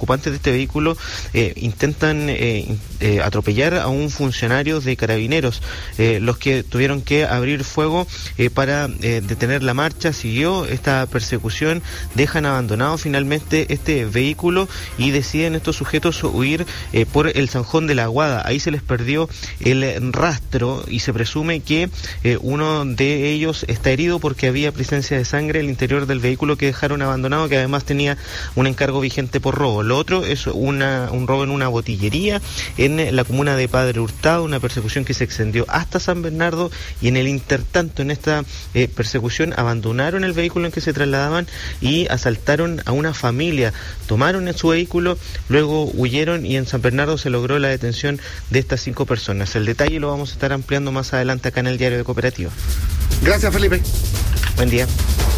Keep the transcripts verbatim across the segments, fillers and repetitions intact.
ocupantes de este vehículo eh, intentan eh, eh, atropellar a un funcionario de Carabineros, eh, los que tuvieron que abrir fuego eh, para eh, detener la marcha. Siguió esta persecución, dejan abandonado finalmente este vehículo y deciden estos sujetos huir eh, por el Zanjón de la Aguada. Ahí se les perdió el rastro y se presume que eh, uno de ellos está herido porque había presencia de sangre en el interior del vehículo que dejaron abandonado, que además tenía un encargo vigente por robo. Lo otro es una, un robo en una botillería en la comuna de Padre Hurtado, una persecución que se extendió hasta San Bernardo, y en el intertanto, en esta eh, persecución, abandonaron el vehículo en que se trasladaban y asaltaron a una familia, tomaron en su vehículo, luego huyeron y en San Bernardo se logró la detención de estas cinco personas. El detalle lo vamos a estar ampliando más adelante acá en el Diario de Cooperativa. Gracias, Felipe. Buen día.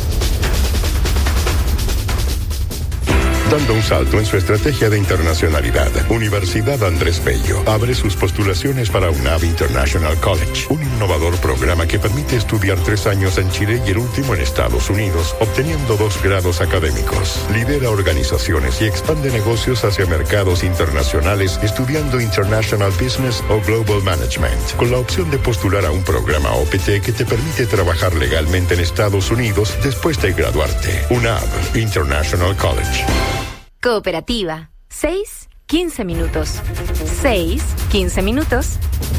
Dando un salto en su estrategia de internacionalidad, Universidad Andrés Bello abre sus postulaciones para UNAV International College, un innovador programa que permite estudiar tres años en Chile y el último en Estados Unidos, obteniendo dos grados académicos. Lidera organizaciones y expande negocios hacia mercados internacionales estudiando International Business o Global Management, con la opción de postular a un programa O P T que te permite trabajar legalmente en Estados Unidos después de graduarte. UNAV International College. Cooperativa. seis, quince minutos. seis, quince minutos.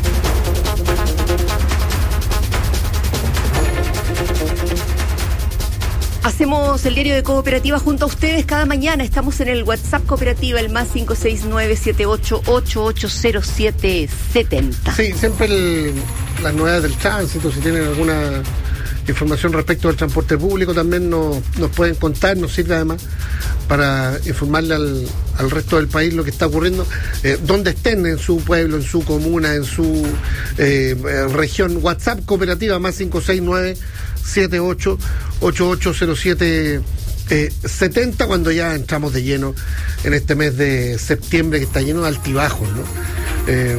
Hacemos el Diario de Cooperativa junto a ustedes cada mañana. Estamos en el WhatsApp Cooperativa, el más cinco seis nueve, siete ocho ocho, ocho cero siete, siete cero. Sí, siempre el, las novedades del tránsito, si tienen alguna información respecto al transporte público, también nos, nos pueden contar, nos sirve además para informarle al, al resto del país lo que está ocurriendo, eh, donde estén, en su pueblo, en su comuna, en su eh, región. WhatsApp Cooperativa, más cinco seis nueve, siete ocho ocho, ocho cero siete, setenta, cuando ya entramos de lleno en este mes de septiembre, que está lleno de altibajos, ¿no? Eh,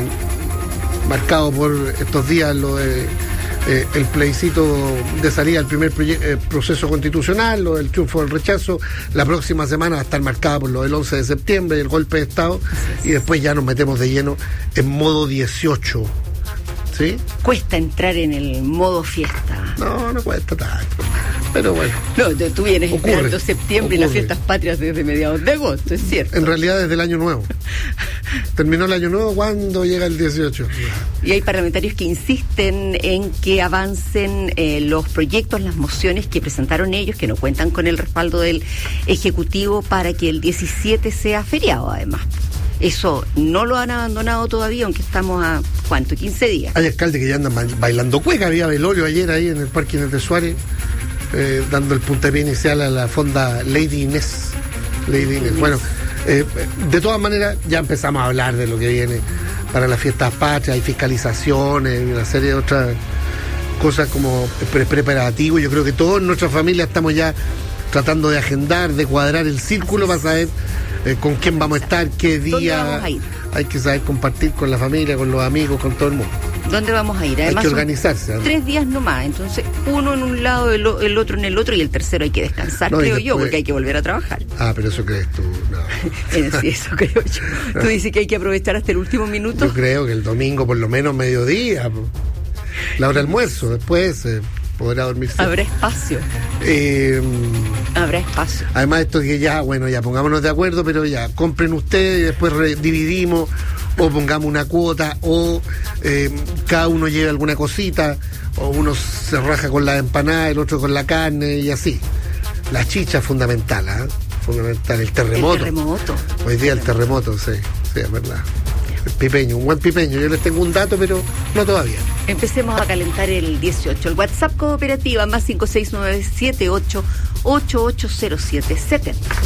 marcado por estos días lo de Eh, el plebiscito de salida al primer proye- eh, proceso constitucional, lo del triunfo del rechazo. La próxima semana va a estar marcada por lo del once de septiembre y el golpe de Estado, y después ya nos metemos de lleno en modo dieciocho. ¿Sí? Cuesta entrar en el modo fiesta. No, no cuesta tanto, pero bueno. No, tú vienes ocurre, esperando septiembre ocurre. Y las fiestas patrias desde mediados de agosto, es cierto. En realidad desde el año nuevo. Terminó el año nuevo cuando llega el dieciocho. Y hay parlamentarios que insisten en que avancen eh, los proyectos, las mociones que presentaron ellos, que no cuentan con el respaldo del Ejecutivo, para que el diecisiete sea feriado, además. Eso no lo han abandonado todavía, aunque estamos a, ¿cuánto? quince días. Hay alcaldes que ya andan bailando cueca. Había velorio ayer ahí en el Parque Inés de Suárez, eh, dando el puntapié inicial a la fonda Lady Inés. Lady Inés. Bueno, eh, de todas maneras, ya empezamos a hablar de lo que viene para las fiestas patrias. Hay fiscalizaciones y una serie de otras cosas como pre preparativos. Yo creo que todos en nuestra familia estamos ya tratando de agendar, de cuadrar el círculo para saber Eh, con quién vamos a estar, qué día. ¿Dónde vamos a ir? Hay que saber compartir con la familia, con los amigos, con todo el mundo. ¿Dónde vamos a ir? Además, hay que organizarse, ¿no? Tres días nomás, entonces uno en un lado, el, el otro en el otro, y el tercero hay que descansar, no, creo después... yo, porque hay que volver a trabajar. Ah, pero eso crees tú, no. Sí, eso creo yo. Tú dices que hay que aprovechar hasta el último minuto. Yo creo que el domingo por lo menos mediodía, la hora de almuerzo, después eh, podrá dormirse. Habrá espacio. Eh, Habrá espacio. Además, esto que ya, bueno, ya pongámonos de acuerdo, pero ya compren ustedes y después dividimos, o pongamos una cuota, o eh, cada uno lleve alguna cosita, o uno se raja con la empanada, el otro con la carne, y así. La chicha es fundamental, ¿eh? Fundamental. El terremoto. El terremoto. Hoy día el terremoto, sí, sí, es verdad. El pipeño, un buen pipeño. Yo les tengo un dato, pero no todavía. Empecemos a calentar el dieciocho. El WhatsApp Cooperativa, más cinco seis nueve, siete ocho ocho, ocho cero siete, siete cero.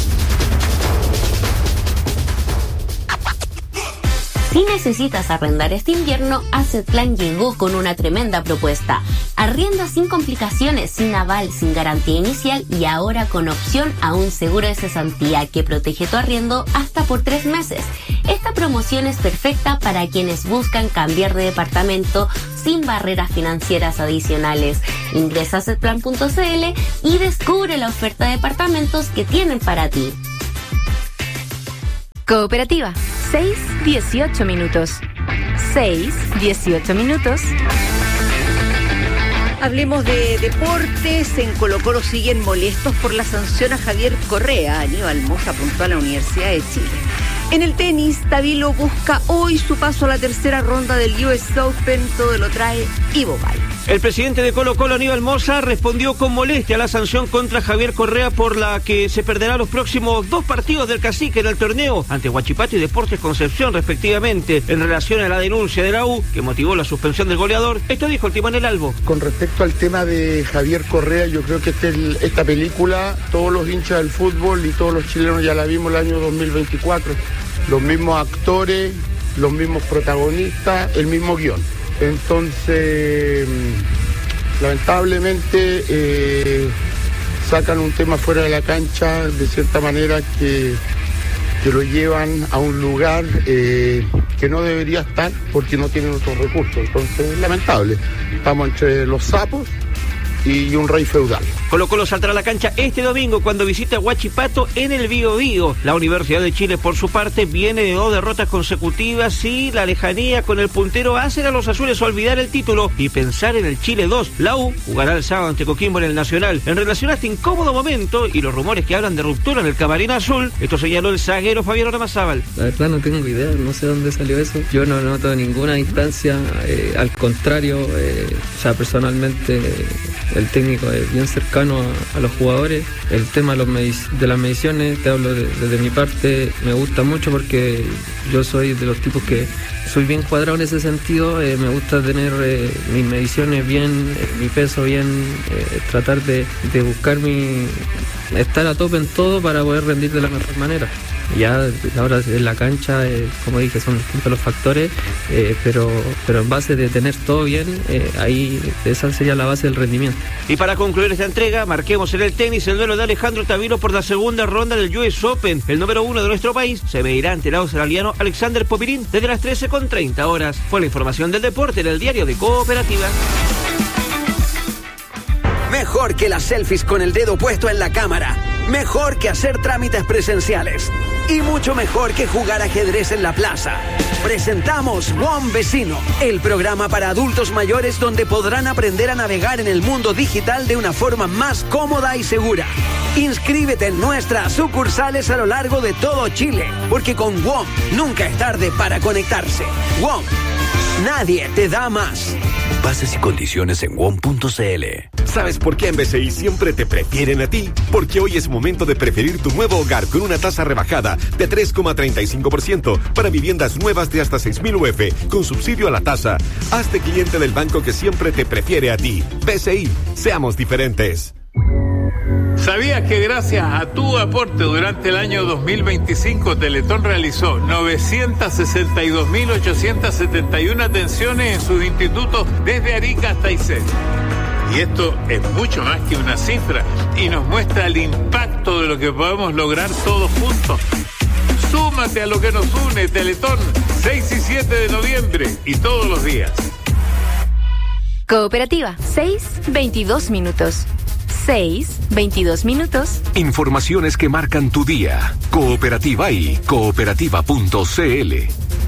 Si necesitas arrendar este invierno, Assetplan llegó con una tremenda propuesta. Arrienda sin complicaciones, sin aval, sin garantía inicial y ahora con opción a un seguro de cesantía que protege tu arriendo hasta por tres meses. Esta promoción es perfecta para quienes buscan cambiar de departamento sin barreras financieras adicionales. Ingresa a assetplan punto c l y descubre la oferta de departamentos que tienen para ti. Cooperativa, seis dieciocho minutos. seis dieciocho minutos. Hablemos de deportes. En Colo-Colo siguen molestos por la sanción a Javier Correa. Aníbal Mosa apuntó a la Universidad de Chile. En el tenis, Tabilo busca hoy su paso a la tercera ronda del U S Open. Todo lo trae Ivo Bay. El presidente de Colo-Colo, Aníbal Mosa, respondió con molestia a la sanción contra Javier Correa, por la que se perderá los próximos dos partidos del Cacique en el torneo ante Huachipato y Deportes Concepción, respectivamente. En relación a la denuncia de la U, que motivó la suspensión del goleador, esto dijo el timonel Albo. Con respecto al tema de Javier Correa, yo creo que este, esta película, todos los hinchas del fútbol y todos los chilenos ya la vimos el año dos mil veinticuatro. Los mismos actores, los mismos protagonistas, el mismo guión. Entonces, lamentablemente, eh, sacan un tema fuera de la cancha, de cierta manera que, que lo llevan a un lugar eh, que no debería estar porque no tienen otros recursos. Entonces, es lamentable. Estamos entre los sapos y un rey feudal. Colo-Colo saldrá a la cancha este domingo cuando visita Huachipato en el Bío Bío. La Universidad de Chile, por su parte, viene de dos derrotas consecutivas y la lejanía con el puntero hacen a los azules olvidar el título y pensar en el Chile dos. La U jugará el sábado ante Coquimbo en el Nacional. En relación a este incómodo momento y los rumores que hablan de ruptura en el camarín azul, esto señaló el zaguero Fabián Oramazábal. La verdad no tengo idea, no sé dónde salió eso. Yo no noto ninguna instancia, eh, al contrario, eh, o sea, personalmente eh, el técnico es bien cercano a, a los jugadores. El tema de, los medic- de las mediciones, te hablo de, desde mi parte, me gusta mucho porque yo soy de los tipos que soy bien cuadrado en ese sentido. Eh, me gusta tener eh, mis mediciones bien, eh, mi peso bien, eh, tratar de, de buscar mi... estar a tope en todo para poder rendir de la mejor manera. Ya ahora en la cancha, eh, como dije, son distintos los factores, eh, pero, pero en base de tener todo bien, eh, ahí esa sería la base del rendimiento. Y para concluir esta entrega, marquemos en el tenis el duelo de Alejandro Tabilo por la segunda ronda del U S Open. El número uno de nuestro país se medirá ante el australiano Alexander Popirín desde las trece con treinta horas. Fue la información del deporte en el diario de Cooperativa. Mejor que las selfies con el dedo puesto en la cámara. Mejor que hacer trámites presenciales. Y mucho mejor que jugar ajedrez en la plaza. Presentamos WOM Vecino, el programa para adultos mayores donde podrán aprender a navegar en el mundo digital de una forma más cómoda y segura. Inscríbete en nuestras sucursales a lo largo de todo Chile, porque con WOM nunca es tarde para conectarse. WOM, nadie te da más. Bases y condiciones en W O M punto c l. ¿Sabes por qué en B C I siempre te prefieren a ti? Porque hoy es momento de preferir tu nuevo hogar con una tasa rebajada de tres coma treinta y cinco por ciento para viviendas nuevas de hasta seis mil U F con subsidio a la tasa. Hazte cliente del banco que siempre te prefiere a ti. B C I, seamos diferentes. ¿Sabías que gracias a tu aporte durante el año dos mil veinticinco Teletón realizó novecientas sesenta y dos mil ochocientas setenta y una atenciones en sus institutos desde Arica hasta Aysén? Y esto es mucho más que una cifra y nos muestra el impacto de lo que podemos lograr todos juntos. Súmate a lo que nos une. Teletón, seis y siete de noviembre y todos los días. Cooperativa, seis veintidós minutos. seis veintidós minutos. Informaciones que marcan tu día. Cooperativa y cooperativa punto c l.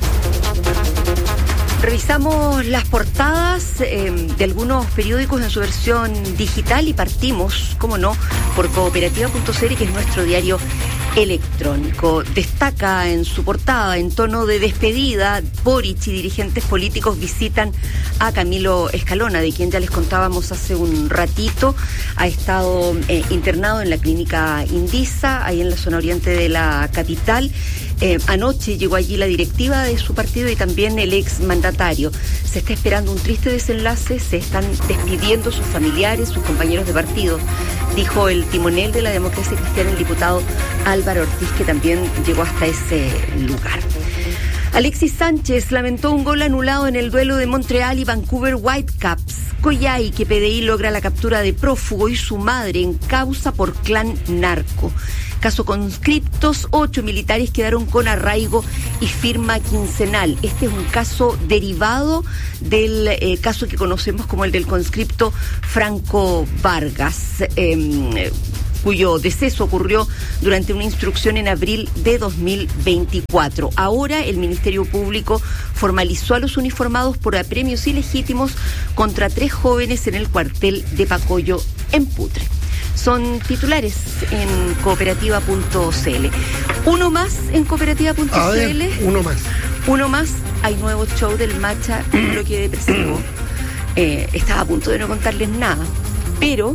Revisamos las portadas eh, de algunos periódicos en su versión digital y partimos, como no, por cooperativa punto c l, que es nuestro diario electrónico. Destaca en su portada, en tono de despedida, Boric y dirigentes políticos visitan a Camilo Escalona, de quien ya les contábamos hace un ratito. Ha estado eh, internado en la clínica Indisa, ahí en la zona oriente de la capital. Eh, anoche llegó allí la directiva de su partido y también el ex mandatario. Se está esperando un triste desenlace, se están despidiendo sus familiares, sus compañeros de partido, dijo el timonel de la Democracia Cristiana, el diputado Álvaro Ortiz, que también llegó hasta ese lugar. Alexis Sánchez lamentó un gol anulado en el duelo de Montreal y Vancouver Whitecaps. Coyhai, que P D I logra la captura de prófugo y su madre en causa por clan narco. Caso conscriptos, ocho militares quedaron con arraigo y firma quincenal. Este es un caso derivado del eh, caso que conocemos como el del conscripto Franco Vargas. Eh, cuyo deceso ocurrió durante una instrucción en abril de dos mil veinticuatro. Ahora el Ministerio Público formalizó a los uniformados por apremios ilegítimos contra tres jóvenes en el cuartel de Pacoyo, en Putre. Son titulares en cooperativa punto c l. Uno más en cooperativa punto c l. Uno más. Uno más. Hay nuevo show del Macha, bloque depresivo. Eh, estaba a punto de no contarles nada, pero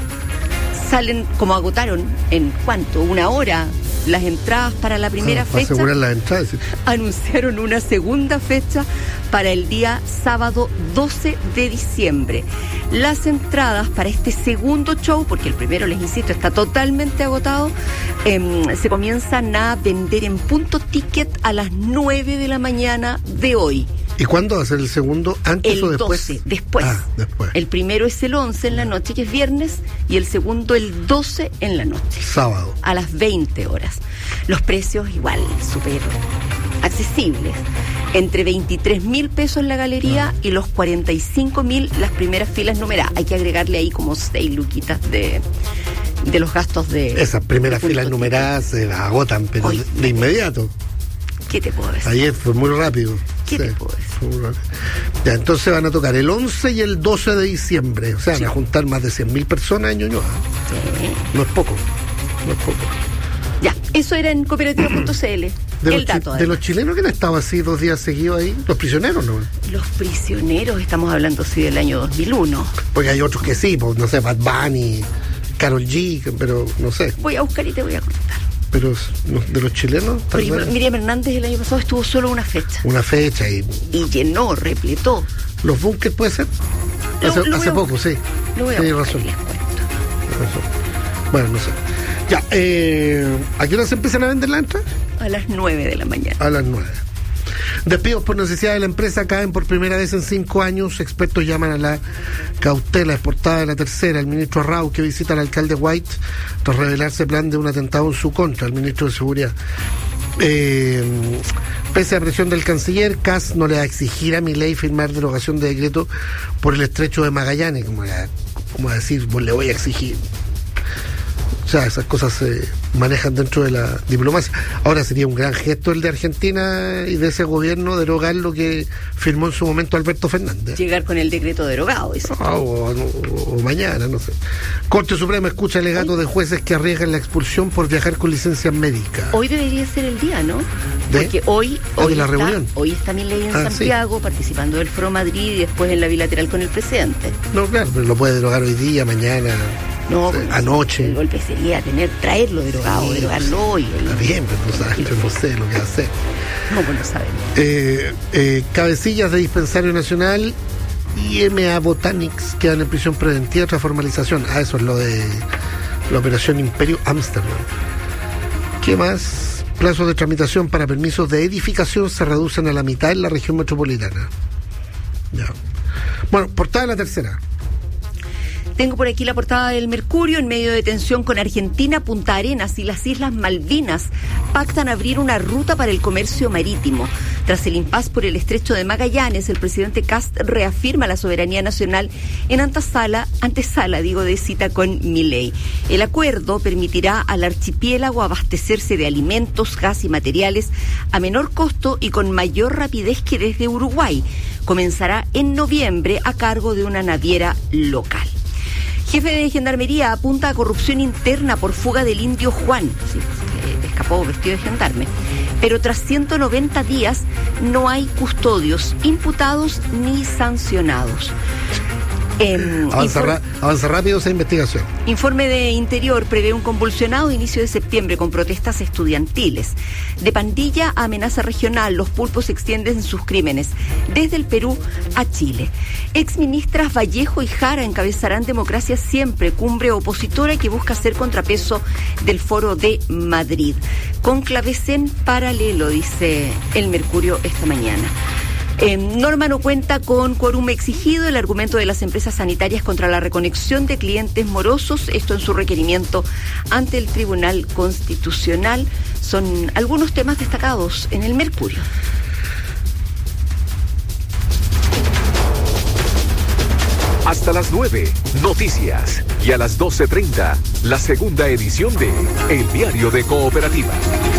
salen, como agotaron en cuánto, una hora las entradas para la primera ah, fecha, asegurar las entradas. anunciaron una segunda fecha para el día sábado doce de diciembre. Las entradas para este segundo show, porque el primero, les insisto, está totalmente agotado, eh, se comienzan a vender en Punto Ticket a las nueve de la mañana de hoy. ¿Y cuándo va a ser el segundo? ¿Antes el o después? doce, después. Ah, después. El primero es el once en la noche, que es viernes, y el segundo el doce en la noche. Sábado. A las veinte horas. Los precios igual, súper accesibles. Entre veintitrés mil pesos la galería ah. y los cuarenta y cinco mil las primeras filas numeradas. Hay que agregarle ahí como seis luquitas de, de los gastos de... Esas primeras filas numeradas se las agotan, pero Hoy, de, de inmediato. ¿Qué te puedo decir? Ayer fue muy rápido. ¿Qué sí, te puedo decir? Ya, entonces van a tocar el once y el doce de diciembre. O sea, sí. van a juntar más de cien mil personas en Ñuñoa. Sí. No es poco. No es poco. Ya, eso era en cooperativa punto c l. De el los, dato. De los chilenos que han estado así dos días seguidos ahí, los prisioneros, ¿no? Los prisioneros, estamos hablando sí del año dos mil uno. Porque hay otros que sí, pues, no sé, Bad Bunny, Karol G, pero no sé. Voy a buscar y te voy a contar. Pero no, de los chilenos... Pero Miriam Hernández el año pasado estuvo solo una fecha. Una fecha y... Y llenó, repletó. ¿Los bunkers puede ser? Lo, hace lo hace a, poco, sí. Lo voy a Tienes razón. razón. Bueno, no sé. Ya, eh, ¿a qué hora se empiezan a vender la entrada? A las nueve de la mañana. A las nueve. Despidos por necesidad de la empresa caen por primera vez en cinco años. Expertos llaman a la cautela. Es portada de La Tercera. El ministro Rau, que visita al alcalde White tras revelarse plan de un atentado en su contra, el ministro de Seguridad. Eh, pese a presión del canciller, Kass no le va a exigir a Milei firmar derogación de decreto por el estrecho de Magallanes, como a, como a decir, pues le voy a exigir. O sea, esas cosas se manejan dentro de la diplomacia. Ahora sería un gran gesto el de Argentina y de ese gobierno derogar lo que firmó en su momento Alberto Fernández. Llegar con el decreto derogado, eso. Ah, o, o, o mañana, no sé. Corte Suprema escucha alegatos de jueces que arriesgan la expulsión por viajar con licencia médica. Hoy debería ser el día, ¿no? ¿De? Porque hoy, ¿O hoy de la está, reunión? Hoy está Milei en ah, Santiago, sí. participando del Foro Madrid y después en la bilateral con el presidente. No, claro, pero lo puede derogar hoy día, mañana, no, pues, anoche. El golpe sería tener, traerlo derogado, sí, derogarlo hoy. Está bien, pero no sabes, yo no sé lo que hacer. No, pues no sabemos. Eh, eh, cabecillas de Dispensario Nacional y M A Botanics quedan en prisión preventiva tras formalización. Ah, eso es lo de la operación Imperio Ámsterdam. ¿Qué más? Plazos de tramitación para permisos de edificación se reducen a la mitad en la región metropolitana. Ya. Bueno, portada de La Tercera. Tengo por aquí la portada del Mercurio. En medio de tensión con Argentina, Punta Arenas y las Islas Malvinas pactan abrir una ruta para el comercio marítimo. Tras el impas por el estrecho de Magallanes, el presidente Kast reafirma la soberanía nacional en antesala, antesala digo, de cita con Milei. El acuerdo permitirá al archipiélago abastecerse de alimentos, gas y materiales a menor costo y con mayor rapidez que desde Uruguay. Comenzará en noviembre a cargo de una naviera local. Jefe de Gendarmería apunta a corrupción interna por fuga del indio Juan. Sí, eh, escapó vestido de gendarme. Pero tras ciento noventa días no hay custodios imputados ni sancionados. Eh, avanza, informe, avanza rápido esa investigación. Informe de Interior prevé un convulsionado inicio de septiembre con protestas estudiantiles. De pandilla a amenaza regional, los pulpos extienden sus crímenes desde el Perú a Chile. Exministras Vallejo y Jara encabezarán Democracia Siempre, cumbre opositora que busca hacer contrapeso del Foro de Madrid. Conclaves en paralelo, dice el Mercurio esta mañana. Eh, Norma no cuenta con quórum exigido, el argumento de las empresas sanitarias contra la reconexión de clientes morosos, esto en su requerimiento ante el Tribunal Constitucional. Son algunos temas destacados en el Mercurio. Hasta las nueve, noticias. Y a las doce treinta, la segunda edición de El Diario de Cooperativa.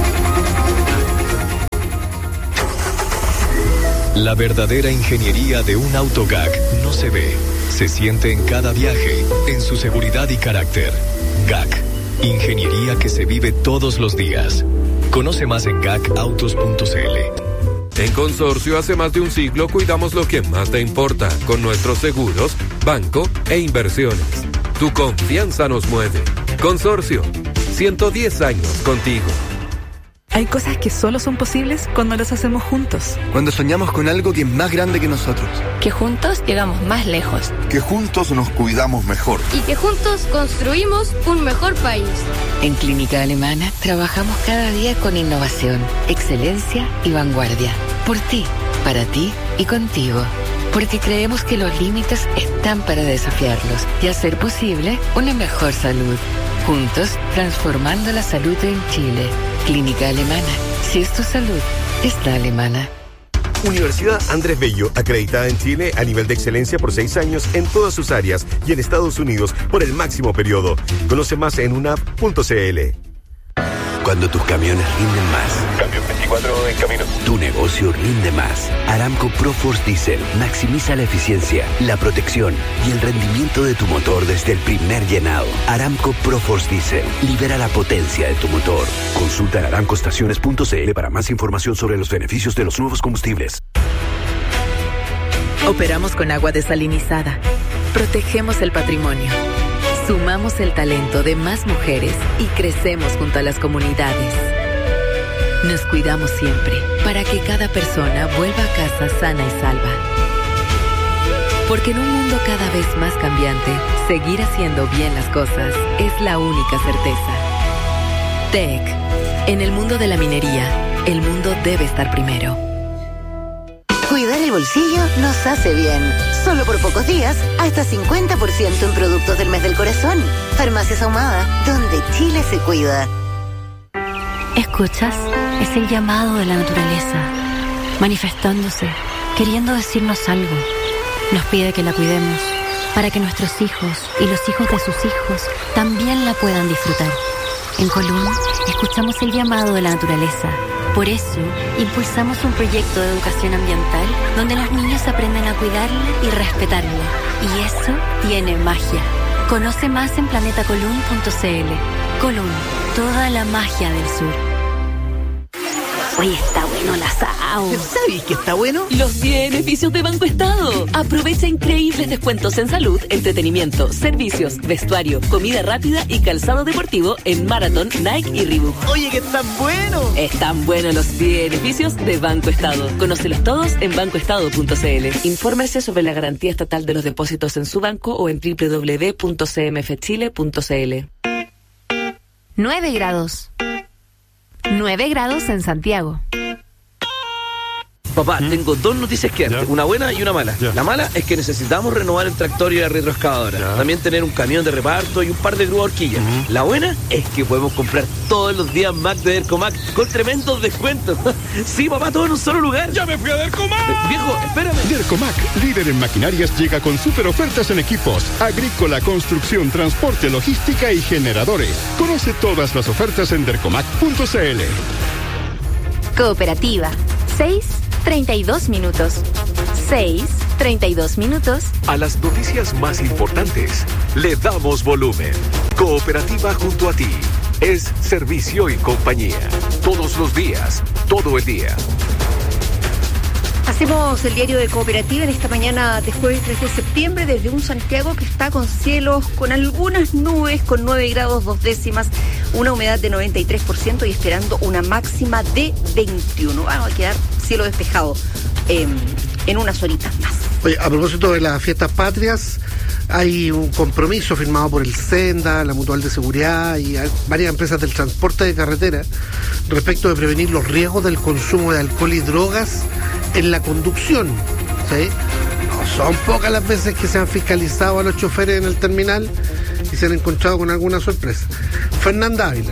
La verdadera ingeniería de un auto G A C no se ve, se siente en cada viaje, en su seguridad y carácter. G A C, ingeniería que se vive todos los días. Conoce más en gacautos punto c l. En Consorcio hace más de un siglo cuidamos lo que más te importa con nuestros seguros, banco e inversiones. Tu confianza nos mueve. Consorcio, ciento diez años contigo. Hay cosas que solo son posibles cuando las hacemos juntos. Cuando soñamos con algo que es más grande que nosotros. Que juntos llegamos más lejos. Que juntos nos cuidamos mejor. Y que juntos construimos un mejor país. En Clínica Alemana trabajamos cada día con innovación, excelencia y vanguardia. Por ti, para ti y contigo. Porque creemos que los límites están para desafiarlos y hacer posible una mejor salud. Juntos, transformando la salud en Chile. Clínica Alemana. Si es tu salud, es la alemana. Universidad Andrés Bello, acreditada en Chile a nivel de excelencia por seis años en todas sus áreas y en Estados Unidos por el máximo periodo. Conoce más en u n a p punto c l. Cuando tus camiones rinden más. Camión veinticuatro en camino. Tu negocio rinde más. Aramco ProForce Diesel maximiza la eficiencia, la protección y el rendimiento de tu motor desde el primer llenado. Aramco ProForce Diesel libera la potencia de tu motor. Consulta en aramco estaciones punto c l para más información sobre los beneficios de los nuevos combustibles. Operamos con agua desalinizada. Protegemos el patrimonio. Sumamos el talento de más mujeres y crecemos junto a las comunidades. Nos cuidamos siempre para que cada persona vuelva a casa sana y salva. Porque en un mundo cada vez más cambiante, seguir haciendo bien las cosas es la única certeza. T E C. En el mundo de la minería, el mundo debe estar primero. Cuidar el bolsillo nos hace bien. Solo por pocos días, hasta cincuenta por ciento en productos del mes del corazón. Farmacias Ahumada, donde Chile se cuida. ¿Escuchas? Es el llamado de la naturaleza, manifestándose, queriendo decirnos algo. Nos pide que la cuidemos, para que nuestros hijos y los hijos de sus hijos también la puedan disfrutar. En Colún, escuchamos el llamado de la naturaleza. Por eso, impulsamos un proyecto de educación ambiental donde los niños aprenden a cuidarla y respetarla. Y eso tiene magia. Conoce más en planeta colún punto c l. Colún, toda la magia del sur. Oye, está bueno el asado. ¿Sabes qué está bueno? Los beneficios de Banco Estado. Aprovecha increíbles descuentos en salud, entretenimiento, servicios, vestuario, comida rápida y calzado deportivo en Marathon, Nike y Reebok. Oye, que están buenos. Están buenos los beneficios de Banco Estado. Conócelos todos en banco estado punto c l. Infórmese sobre la garantía estatal de los depósitos en su banco o en doble u doble u doble u punto c m f chile punto c l. nueve grados. nueve grados en Santiago. Papá, ¿Mm? tengo dos noticias que darte, una buena y una mala. Ya. La mala es que necesitamos renovar el tractor y la retroexcavadora. Ya. También tener un camión de reparto y un par de grúas horquillas. Uh-huh. La buena es que podemos comprar todos los días Mac de Dercomac con tremendos descuentos. Sí, papá, todo en un solo lugar. ¡Ya me fui a Dercomac! Eh, viejo, espérame. Dercomac, líder en maquinarias, llega con super ofertas en equipos, agrícola, construcción, transporte, logística y generadores. Conoce todas las ofertas en dercomac punto c l. Cooperativa. seis treinta y dos minutos. seis treinta y dos minutos. A las noticias más importantes le damos volumen. Cooperativa junto a ti. Es servicio y compañía. Todos los días, todo el día. Hacemos el diario de Cooperativa en esta mañana de jueves tres de septiembre desde un Santiago que está con cielos, con algunas nubes, con nueve grados dos décimas, una humedad de noventa y tres por ciento y esperando una máxima de veintiuno. Bueno, va a quedar cielo despejado eh, en unas horitas más. Oye, a propósito de las fiestas patrias, hay un compromiso firmado por el Senda, la Mutual de Seguridad y varias empresas del transporte de carretera respecto de prevenir los riesgos del consumo de alcohol y drogas en la conducción, ¿sí? No son pocas las veces que se han fiscalizado a los choferes en el terminal y se han encontrado con alguna sorpresa. Fernanda Ávila.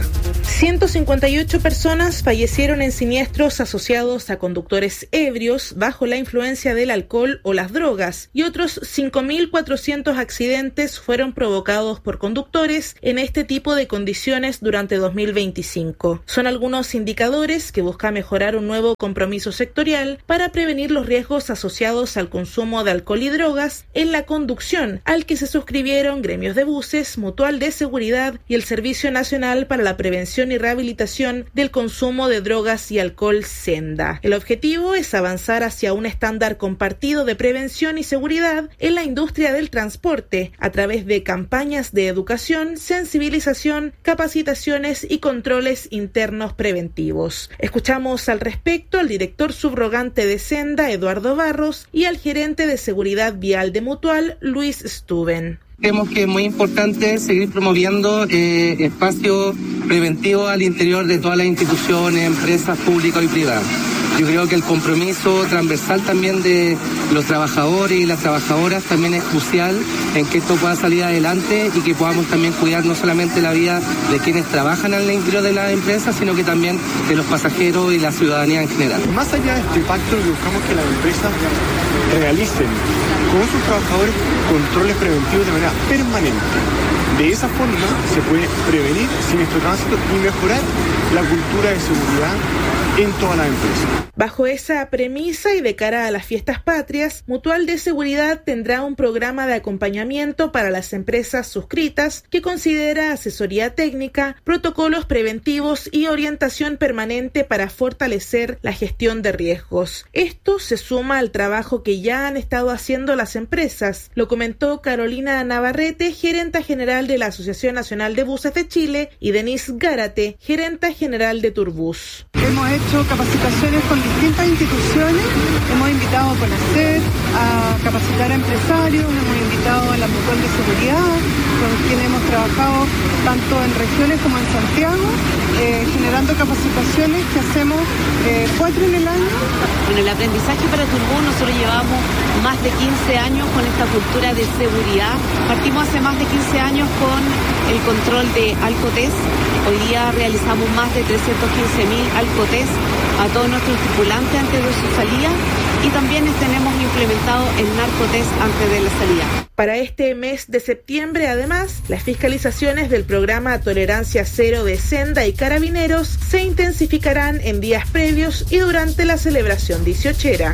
ciento cincuenta y ocho personas fallecieron en siniestros asociados a conductores ebrios bajo la influencia del alcohol o las drogas y otros cinco mil cuatrocientos accidentes fueron provocados por conductores en este tipo de condiciones durante dos mil veinticinco. Son algunos indicadores que busca mejorar un nuevo compromiso sectorial para prevenir los riesgos asociados al consumo de alcohol y drogas en la conducción, al que se suscribieron gremios de buses, Mutual de Seguridad y el Servicio Nacional para la Prevención y Rehabilitación del Consumo de Drogas y Alcohol, SENDA. El objetivo es avanzar hacia un estándar compartido de prevención y seguridad en la industria del transporte a través de campañas de educación, sensibilización, capacitaciones y controles internos preventivos. Escuchamos al respecto al director subrogante de SENDA, Eduardo Barros, y al gerente de seguridad vial de Mutual, Luis Stuben. Creemos que es muy importante seguir promoviendo eh, espacios preventivos al interior de todas las instituciones, empresas públicas y privadas. Yo creo que el compromiso transversal también de los trabajadores y las trabajadoras también es crucial en que esto pueda salir adelante y que podamos también cuidar no solamente la vida de quienes trabajan en el interior de las empresas, sino que también de los pasajeros y la ciudadanía en general. Más allá de este pacto, lo que buscamos que las empresas realicen con sus trabajadores controles preventivos de manera permanente. De esa forma se puede prevenir siniestro tránsito y mejorar la cultura de seguridad en todas las empresas. Bajo esa premisa y de cara a las fiestas patrias, Mutual de Seguridad tendrá un programa de acompañamiento para las empresas suscritas que considera asesoría técnica, protocolos preventivos y orientación permanente para fortalecer la gestión de riesgos. Esto se suma al trabajo que ya han estado haciendo las empresas, lo comentó Carolina Navarrete, gerenta general de la Asociación Nacional de Buses de Chile, y Denise Gárate, gerenta general de Turbus. Hemos hecho capacitaciones con distintas instituciones, hemos invitado a conocer, a capacitar a empresarios, hemos invitado a la Mutual de Seguridad, con quien hemos trabajado tanto en regiones como en Santiago, eh, generando capacitaciones que hacemos eh, cuatro en el año. Bueno, el aprendizaje para Turbus, nosotros llevamos más de quince años con esta cultura de seguridad. Partimos hace más de quince años con el control de Alcotest. Hoy día realizamos más de trescientos quince mil Alcotest a todos nuestros tripulantes antes de su salida y también tenemos implementado el Narcotest antes de la salida. Para este mes de septiembre, además, las fiscalizaciones del programa Tolerancia Cero de Senda y Carabineros se intensificarán en días previos y durante la celebración dieciochera.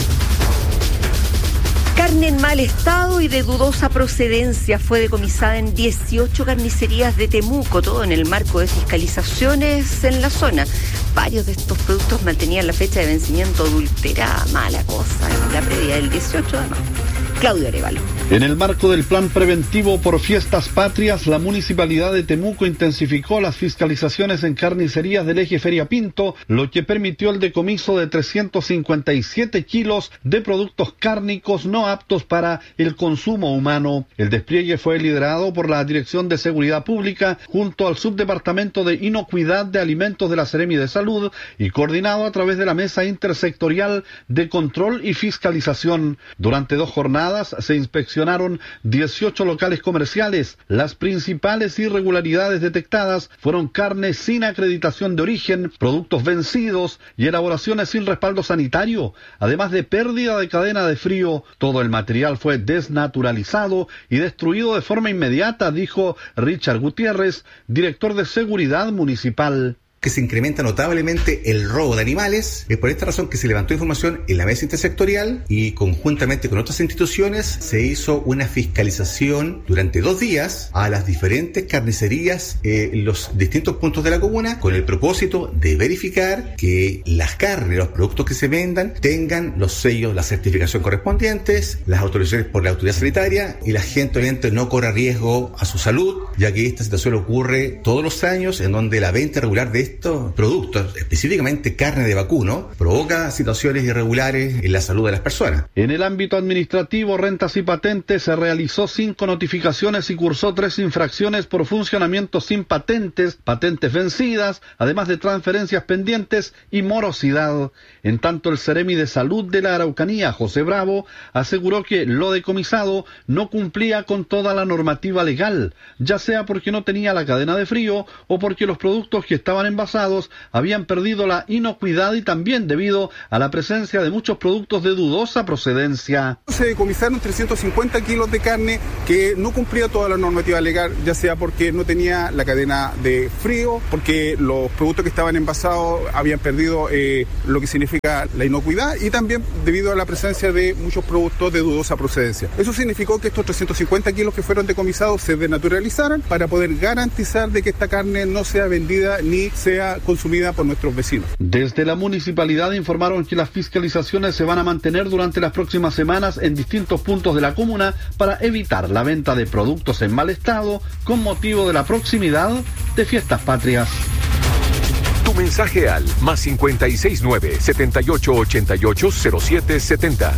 Carne en mal estado y de dudosa procedencia fue decomisada en dieciocho carnicerías de Temuco, todo en el marco de fiscalizaciones en la zona. Varios de estos productos mantenían la fecha de vencimiento adulterada, mala cosa, en la previa del dieciocho además. Claudio Arevalo. En el marco del plan preventivo por fiestas patrias, la Municipalidad de Temuco intensificó las fiscalizaciones en carnicerías del eje Feria Pinto, lo que permitió el decomiso de trescientos cincuenta y siete kilos de productos cárnicos no aptos para el consumo humano. El despliegue fue liderado por la Dirección de Seguridad Pública junto al Subdepartamento de Inocuidad de Alimentos de la Seremi de Salud y coordinado a través de la Mesa Intersectorial de Control y Fiscalización. Durante dos jornadas se inspeccionaron dieciocho locales comerciales. Las principales irregularidades detectadas fueron carne sin acreditación de origen, productos vencidos y elaboraciones sin respaldo sanitario, además de pérdida de cadena de frío. Todo el material fue desnaturalizado y destruido de forma inmediata, dijo Richard Gutiérrez, director de Seguridad Municipal. Que se incrementa notablemente el robo de animales. Es por esta razón que se levantó información en la mesa intersectorial y conjuntamente con otras instituciones se hizo una fiscalización durante dos días a las diferentes carnicerías eh, en los distintos puntos de la comuna con el propósito de verificar que las carnes, los productos que se vendan tengan los sellos, la certificación correspondientes, las autorizaciones por la autoridad sanitaria y la gente obviamente no corra riesgo a su salud, ya que esta situación ocurre todos los años en donde la venta regular de estos productos, específicamente carne de vacuno, provoca situaciones irregulares en la salud de las personas. En el ámbito administrativo, rentas y patentes, se realizó cinco notificaciones y cursó tres infracciones por funcionamiento sin patentes, patentes vencidas, además de transferencias pendientes y morosidad. En tanto, el Ceremi de Salud de la Araucanía, José Bravo, aseguró que lo decomisado no cumplía con toda la normativa legal, ya sea porque no tenía la cadena de frío o porque los productos que estaban envasados habían perdido la inocuidad y también debido a la presencia de muchos productos de dudosa procedencia. Se decomisaron trescientos cincuenta kilos de carne que no cumplía toda la normativa legal, ya sea porque no tenía la cadena de frío, porque los productos que estaban envasados habían perdido eh, lo que significa la inocuidad y también debido a la presencia de muchos productos de dudosa procedencia. Eso significó que estos trescientos cincuenta kilos que fueron decomisados se denaturalizaran para poder garantizar de que esta carne no sea vendida ni sea consumida por nuestros vecinos. Desde la municipalidad informaron que las fiscalizaciones se van a mantener durante las próximas semanas en distintos puntos de la comuna para evitar la venta de productos en mal estado con motivo de la proximidad de fiestas patrias. Tu mensaje al más cincuenta y seis nueve, setenta y ocho ochenta y ocho cero siete setenta.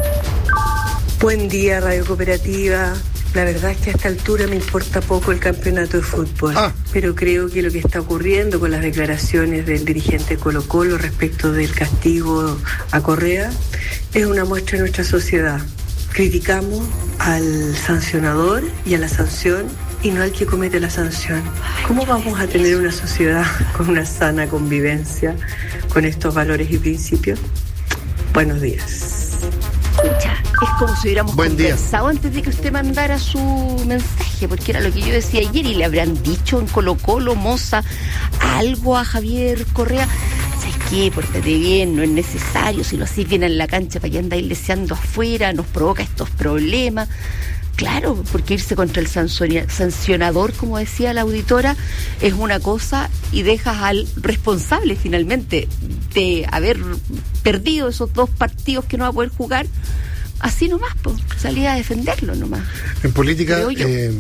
Buen día, Radio Cooperativa. La verdad es que a esta altura me importa poco el campeonato de fútbol, ah. pero creo que lo que está ocurriendo con las declaraciones del dirigente Colo-Colo respecto del castigo a Correa es una muestra de nuestra sociedad. Criticamos al sancionador y a la sanción y no al que comete la sanción. ¿Cómo vamos a tener una sociedad con una sana convivencia con estos valores y principios? Buenos días. Escucha, es como si hubiéramos Buen conversado día. antes de que usted mandara su mensaje, porque era lo que yo decía ayer y le habrán dicho en Colo-Colo, Moza, algo a Javier Correa. ¿Sabes qué? Pórtate bien, no es necesario, si lo hacís bien en la cancha, para que andáis leseando afuera, nos provoca estos problemas. Claro, porque irse contra el sancionador, como decía la auditora, es una cosa y dejas al responsable finalmente de haber perdido esos dos partidos que no va a poder jugar, así nomás, pues, salir a defenderlo nomás. En política, eh,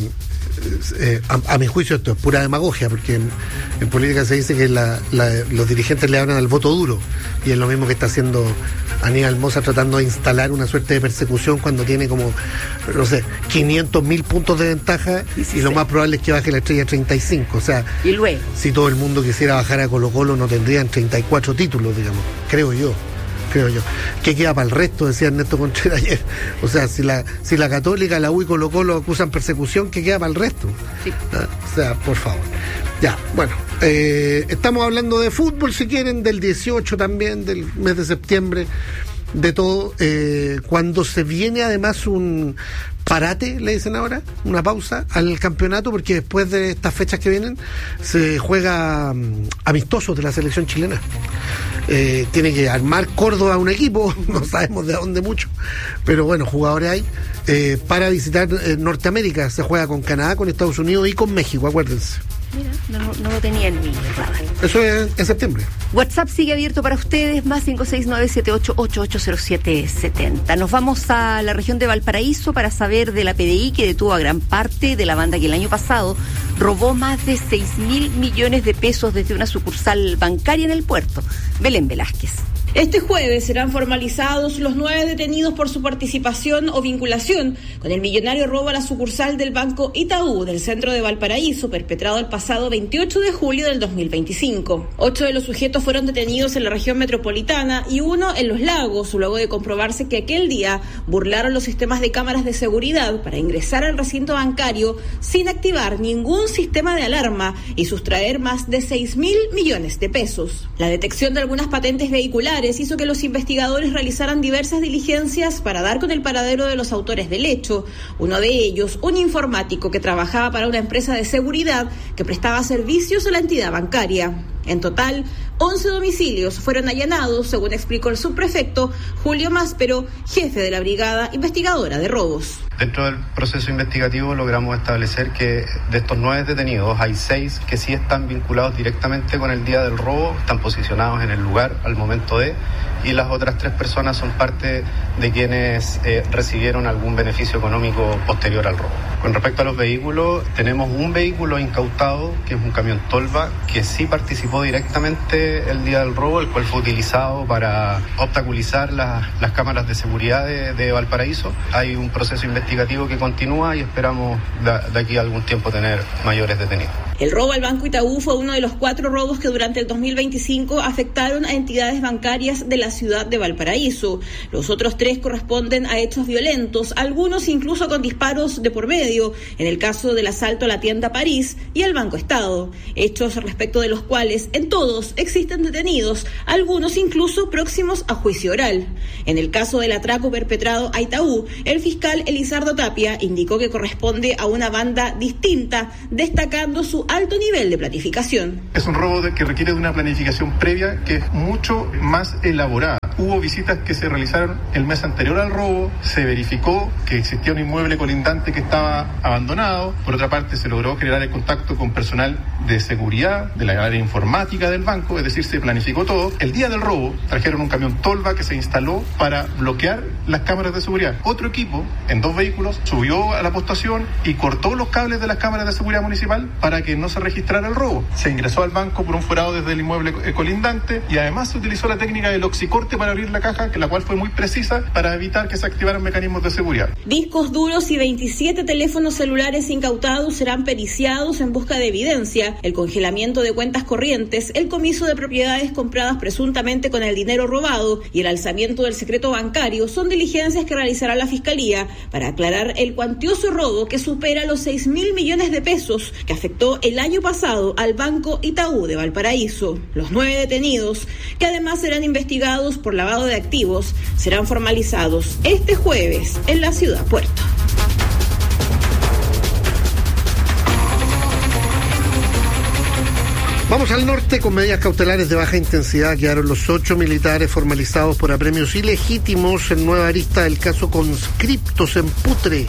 eh, a, a mi juicio esto es pura demagogia, porque en, en política se dice que la, la, los dirigentes le hablan al voto duro, y es lo mismo que está haciendo Aníbal Moza tratando de instalar una suerte de persecución cuando tiene como, no sé, quinientos mil puntos de ventaja sí, sí, y lo sí. más probable es que baje la estrella a treinta y cinco. O sea, ¿y luego? Si todo el mundo quisiera bajar a Colo-Colo no tendrían treinta y cuatro títulos, digamos, creo yo. creo yo. ¿Qué queda para el resto? Decía Ernesto Contreras ayer. O sea, si la si la Católica, la U y Colo-Colo acusan persecución, ¿qué queda para el resto? Sí. ¿Ah? O sea, por favor. Ya, bueno, eh, estamos hablando de fútbol, si quieren, del dieciocho también, del mes de septiembre, de todo. Eh, cuando se viene además un parate, le dicen ahora, una pausa al campeonato, porque después de estas fechas que vienen se juega um, amistosos de la selección chilena. Eh, tiene que armar Córdoba un equipo, no sabemos de dónde mucho, pero bueno, jugadores hay, eh, para visitar eh, Norteamérica. Se juega con Canadá, con Estados Unidos y con México, acuérdense. Mira, no, no lo tenía en mi radar. Eso es en septiembre. WhatsApp sigue abierto para ustedes, más cinco seis nueve siete ocho ocho ocho cero siete siete cero. Nos vamos a la región de Valparaíso para saber de la P D I, que detuvo a gran parte de la banda que el año pasado robó más de seis mil millones de pesos desde una sucursal bancaria en el puerto. Belén Velázquez. Este jueves serán formalizados los nueve detenidos por su participación o vinculación con el millonario robo a la sucursal del Banco Itaú del centro de Valparaíso, perpetrado el pasado veintiocho de julio del dos mil veinticinco. Ocho de los sujetos fueron detenidos en la región metropolitana y uno en Los Lagos, luego de comprobarse que aquel día burlaron los sistemas de cámaras de seguridad para ingresar al recinto bancario sin activar ningún sistema de alarma y sustraer más de seis mil millones de pesos. La detección de algunas patentes vehiculares hizo que los investigadores realizaran diversas diligencias para dar con el paradero de los autores del hecho. Uno de ellos, un informático que trabajaba para una empresa de seguridad que prestaba servicios a la entidad bancaria. En total, once domicilios fueron allanados, según explicó el subprefecto Julio Máspero, jefe de la Brigada Investigadora de Robos. Dentro del proceso investigativo logramos establecer que de estos nueve detenidos hay seis que sí están vinculados directamente con el día del robo, están posicionados en el lugar al momento de, y las otras tres personas son parte de quienes eh, recibieron algún beneficio económico posterior al robo. Con respecto a los vehículos, tenemos un vehículo incautado, que es un camión Tolva, que sí participó directamente el día del robo, el cual fue utilizado para obstaculizar las, las cámaras de seguridad de, de Valparaíso. Hay un proceso investigativo que continúa y esperamos de, de aquí a algún tiempo tener mayores detenidos. El robo al Banco Itaú fue uno de los cuatro robos que durante el dos mil veinticinco afectaron a entidades bancarias de la ciudad de Valparaíso. Los otros tres corresponden a hechos violentos, algunos incluso con disparos de por medio, en el caso del asalto a la tienda París y al Banco Estado. Hechos respecto de los cuales en todos existen detenidos, algunos incluso próximos a juicio oral. En el caso del atraco perpetrado a Itaú, el fiscal Elizardo Tapia indicó que corresponde a una banda distinta, destacando su alto nivel de planificación. Es un robo de, que requiere de una planificación previa que es mucho más elaborada. Hubo visitas que se realizaron el mes anterior al robo, se verificó que existía un inmueble colindante que estaba abandonado. Por otra parte, se logró generar el contacto con personal de seguridad, de la área informática del banco, es decir, se planificó todo. El día del robo trajeron un camión Tolva que se instaló para bloquear las cámaras de seguridad. Otro equipo, en dos vehículos, subió a la postación y cortó los cables de las cámaras de seguridad municipal para que no se registrara el robo. Se ingresó al banco por un forado desde el inmueble colindante y además se utilizó la técnica del oxicorte para abrir la caja, que la cual fue muy precisa para evitar que se activaran mecanismos de seguridad. Discos duros y veintisiete teléfonos celulares incautados serán periciados en busca de evidencia. El congelamiento de cuentas corrientes, el comiso de propiedades compradas presuntamente con el dinero robado y el alzamiento del secreto bancario son diligencias que realizará la Fiscalía para aclarar el cuantioso robo que supera los seis mil millones de pesos que afectó el año pasado al Banco Itaú de Valparaíso. Los nueve detenidos, que además serán investigados por lavado de activos, serán formalizados este jueves en la ciudad Puerto. Vamos al norte. Con medidas cautelares de baja intensidad quedaron los ocho militares formalizados por apremios ilegítimos en nueva arista del caso Conscriptos en Putre.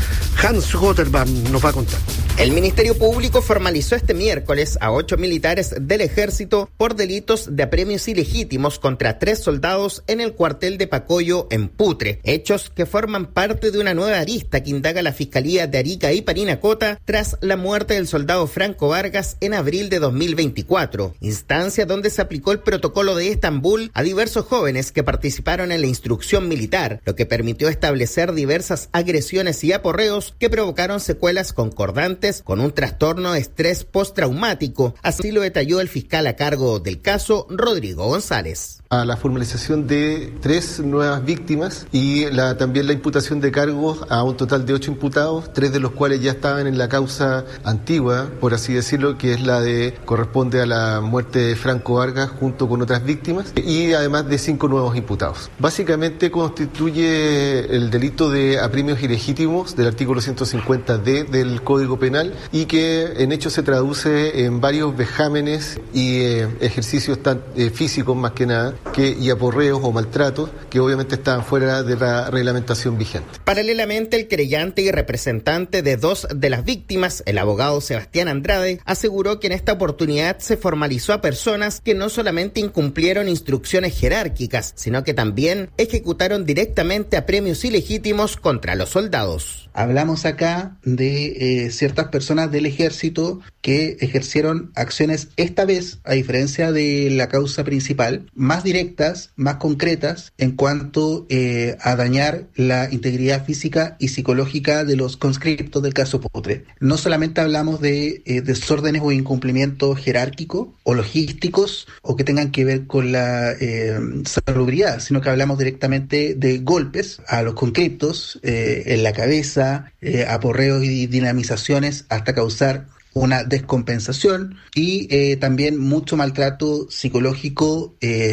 Hans Gotterbaum nos va a contar. El Ministerio Público formalizó este miércoles a ocho militares del Ejército por delitos de apremios ilegítimos contra tres soldados en el cuartel de Pacoyo en Putre, hechos que forman parte de una nueva arista que indaga la Fiscalía de Arica y Parinacota tras la muerte del soldado Franco Vargas en abril de dos mil veinticuatro, instancia donde se aplicó el protocolo de Estambul a diversos jóvenes que participaron en la instrucción militar, lo que permitió establecer diversas agresiones y aporreos que provocaron secuelas concordantes con un trastorno de estrés postraumático. Así lo detalló el fiscal a cargo del caso, Rodrigo González. A la formalización de tres nuevas víctimas y la, también la imputación de cargos a un total de ocho imputados, tres de los cuales ya estaban en la causa antigua, por así decirlo, que es la de corresponde a la muerte de Franco Vargas junto con otras víctimas, y además de cinco nuevos imputados. Básicamente constituye el delito de apremios ilegítimos del artículo ciento cincuenta D del Código Penal y que en hecho se traduce en varios vejámenes y eh, ejercicios tan, eh, físicos más que nada, que y aporreos o maltratos que obviamente estaban fuera de la reglamentación vigente. Paralelamente, el querellante y representante de dos de las víctimas, el abogado Sebastián Andrade, aseguró que en esta oportunidad se formalizó a personas que no solamente incumplieron instrucciones jerárquicas, sino que también ejecutaron directamente apremios ilegítimos contra los soldados. Hablamos acá de eh, ciertas personas del ejército que ejercieron acciones, esta vez, a diferencia de la causa principal, más directas, más concretas en cuanto eh, a dañar la integridad física y psicológica de los conscriptos del caso Putre. No solamente hablamos de eh, desórdenes o incumplimientos jerárquicos o logísticos o que tengan que ver con la eh, salubridad, sino que hablamos directamente de golpes a los conscriptos eh, en la cabeza, Eh, aporreos y dinamizaciones hasta causar una descompensación y eh, también mucho maltrato psicológico eh,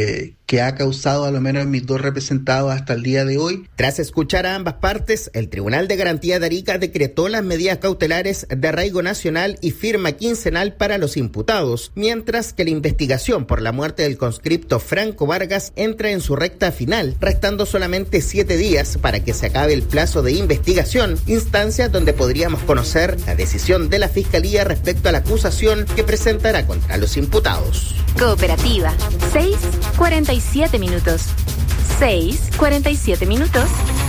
que ha causado, a lo menos en mis dos representados hasta el día de hoy. Tras escuchar a ambas partes, el Tribunal de Garantía de Arica decretó las medidas cautelares de arraigo nacional y firma quincenal para los imputados, mientras que la investigación por la muerte del conscripto Franco Vargas entra en su recta final, restando solamente siete días para que se acabe el plazo de investigación, instancia donde podríamos conocer la decisión de la Fiscalía respecto a la acusación que presentará contra los imputados. Cooperativa, seis cuarenta y siete minutos. seis cuarenta y siete minutos.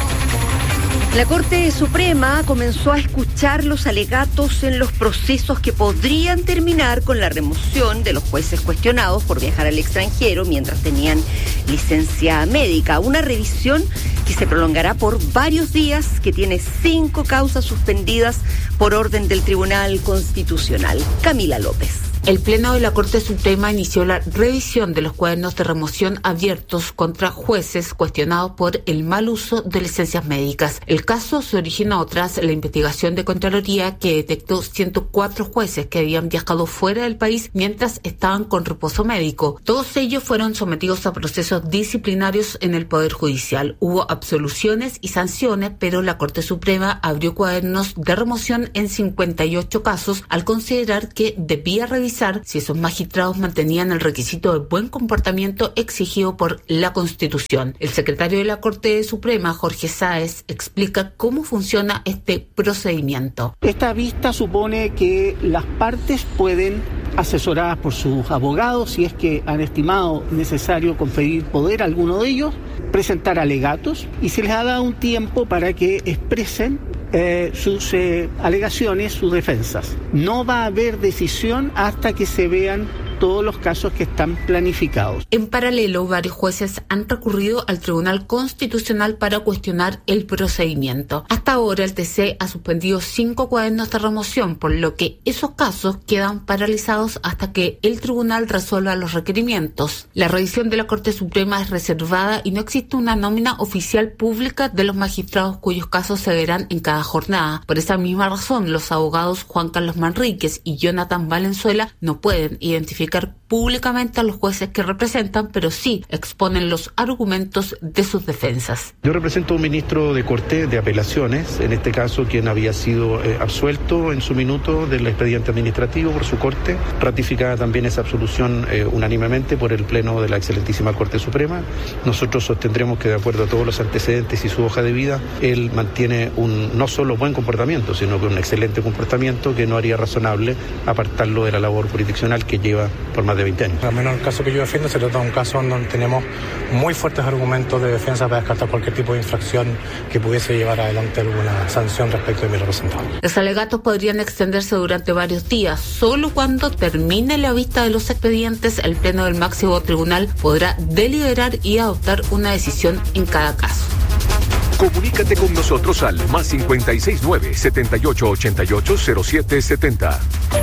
La Corte Suprema comenzó a escuchar los alegatos en los procesos que podrían terminar con la remoción de los jueces cuestionados por viajar al extranjero mientras tenían licencia médica. Una revisión que se prolongará por varios días, que tiene cinco causas suspendidas por orden del Tribunal Constitucional. Camila López. El Pleno de la Corte Suprema inició la revisión de los cuadernos de remoción abiertos contra jueces cuestionados por el mal uso de licencias médicas. El caso se originó tras la investigación de Contraloría que detectó ciento cuatro jueces que habían viajado fuera del país mientras estaban con reposo médico. Todos ellos fueron sometidos a procesos disciplinarios en el Poder Judicial. Hubo absoluciones y sanciones, pero la Corte Suprema abrió cuadernos de remoción en cincuenta y ocho casos al considerar que debía revisar si esos magistrados mantenían el requisito de buen comportamiento exigido por la Constitución. El secretario de la Corte Suprema, Jorge Sáez, explica cómo funciona este procedimiento. Esta vista supone que las partes pueden, asesoradas por sus abogados, si es que han estimado necesario conferir poder a alguno de ellos, presentar alegatos y se les ha dado un tiempo para que expresen Eh, sus eh, alegaciones, sus defensas. No va a haber decisión hasta que se vean todos los casos que están planificados. En paralelo, varios jueces han recurrido al Tribunal Constitucional para cuestionar el procedimiento. Hasta ahora, el T C ha suspendido cinco cuadernos de remoción, por lo que esos casos quedan paralizados hasta que el tribunal resuelva los requerimientos. La revisión de la Corte Suprema es reservada y no existe una nómina oficial pública de los magistrados cuyos casos se verán en cada jornada. Por esa misma razón, los abogados Juan Carlos Manríquez y Jonathan Valenzuela no pueden identificar públicamente a los jueces que representan, pero sí exponen los argumentos de sus defensas. Yo represento a un ministro de Corte de Apelaciones, en este caso quien había sido eh, absuelto en su minuto del expediente administrativo por su Corte, ratificada también esa absolución eh, unánimemente por el Pleno de la excelentísima Corte Suprema. Nosotros sostendremos que de acuerdo a todos los antecedentes y su hoja de vida, él mantiene un no solo buen comportamiento, sino que un excelente comportamiento que no haría razonable apartarlo de la labor jurisdiccional que lleva por más de veinte años. Al menos el caso que yo defiendo se trata de un caso donde tenemos muy fuertes argumentos de defensa para descartar cualquier tipo de infracción que pudiese llevar adelante alguna sanción respecto de mi representante. Los alegatos podrían extenderse durante varios días. Solo cuando termine la vista de los expedientes, el Pleno del máximo tribunal podrá deliberar y adoptar una decisión en cada caso. Comunícate con nosotros al más cincuenta y seis nueve, setenta y ocho ochenta y ocho, cero siete setenta.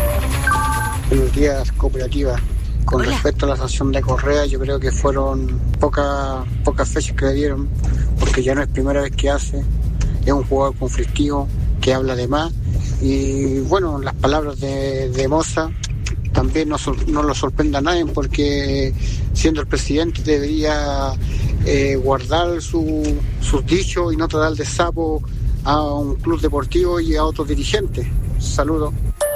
Buenos días, cooperativa. Con Hola. Respecto a la sanción de Correa, yo creo que fueron pocas pocas fechas que le dieron, porque ya no es primera vez que hace, es un jugador conflictivo que habla de más, y bueno, las palabras de, de Moza también no, no lo sorprenda a nadie, porque siendo el presidente debería eh, guardar su, sus dichos y no tratar de sapo a un club deportivo y a otros dirigentes. Saludos.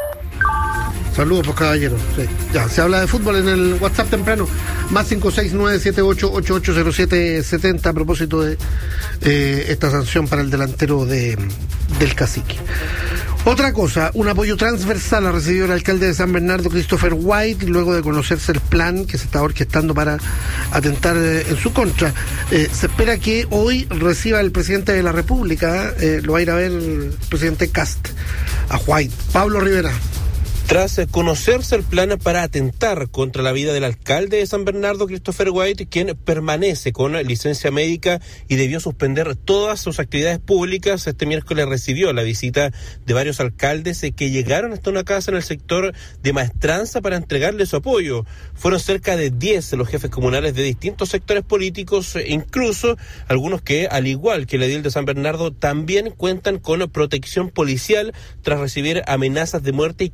Saludos, pues, caballero. Sí. Ya, se habla de fútbol en el WhatsApp temprano. Más cinco seis nueve siete ocho ocho ocho cero siete setenta a propósito de eh, esta sanción para el delantero de, del Cacique. Otra cosa, un apoyo transversal ha recibido el alcalde de San Bernardo, Christopher White, luego de conocerse el plan que se está orquestando para atentar eh, en su contra. Eh, se espera que hoy reciba el presidente de la República, eh, lo va a ir a ver el presidente Cast, a White. Pablo Rivera. Tras conocerse el plan para atentar contra la vida del alcalde de San Bernardo, Christopher White, quien permanece con licencia médica y debió suspender todas sus actividades públicas, este miércoles recibió la visita de varios alcaldes que llegaron hasta una casa en el sector de Maestranza para entregarle su apoyo. Fueron cerca de diez los jefes comunales de distintos sectores políticos, incluso algunos que, al igual que el edil de San Bernardo, también cuentan con protección policial tras recibir amenazas de muerte y que coinciden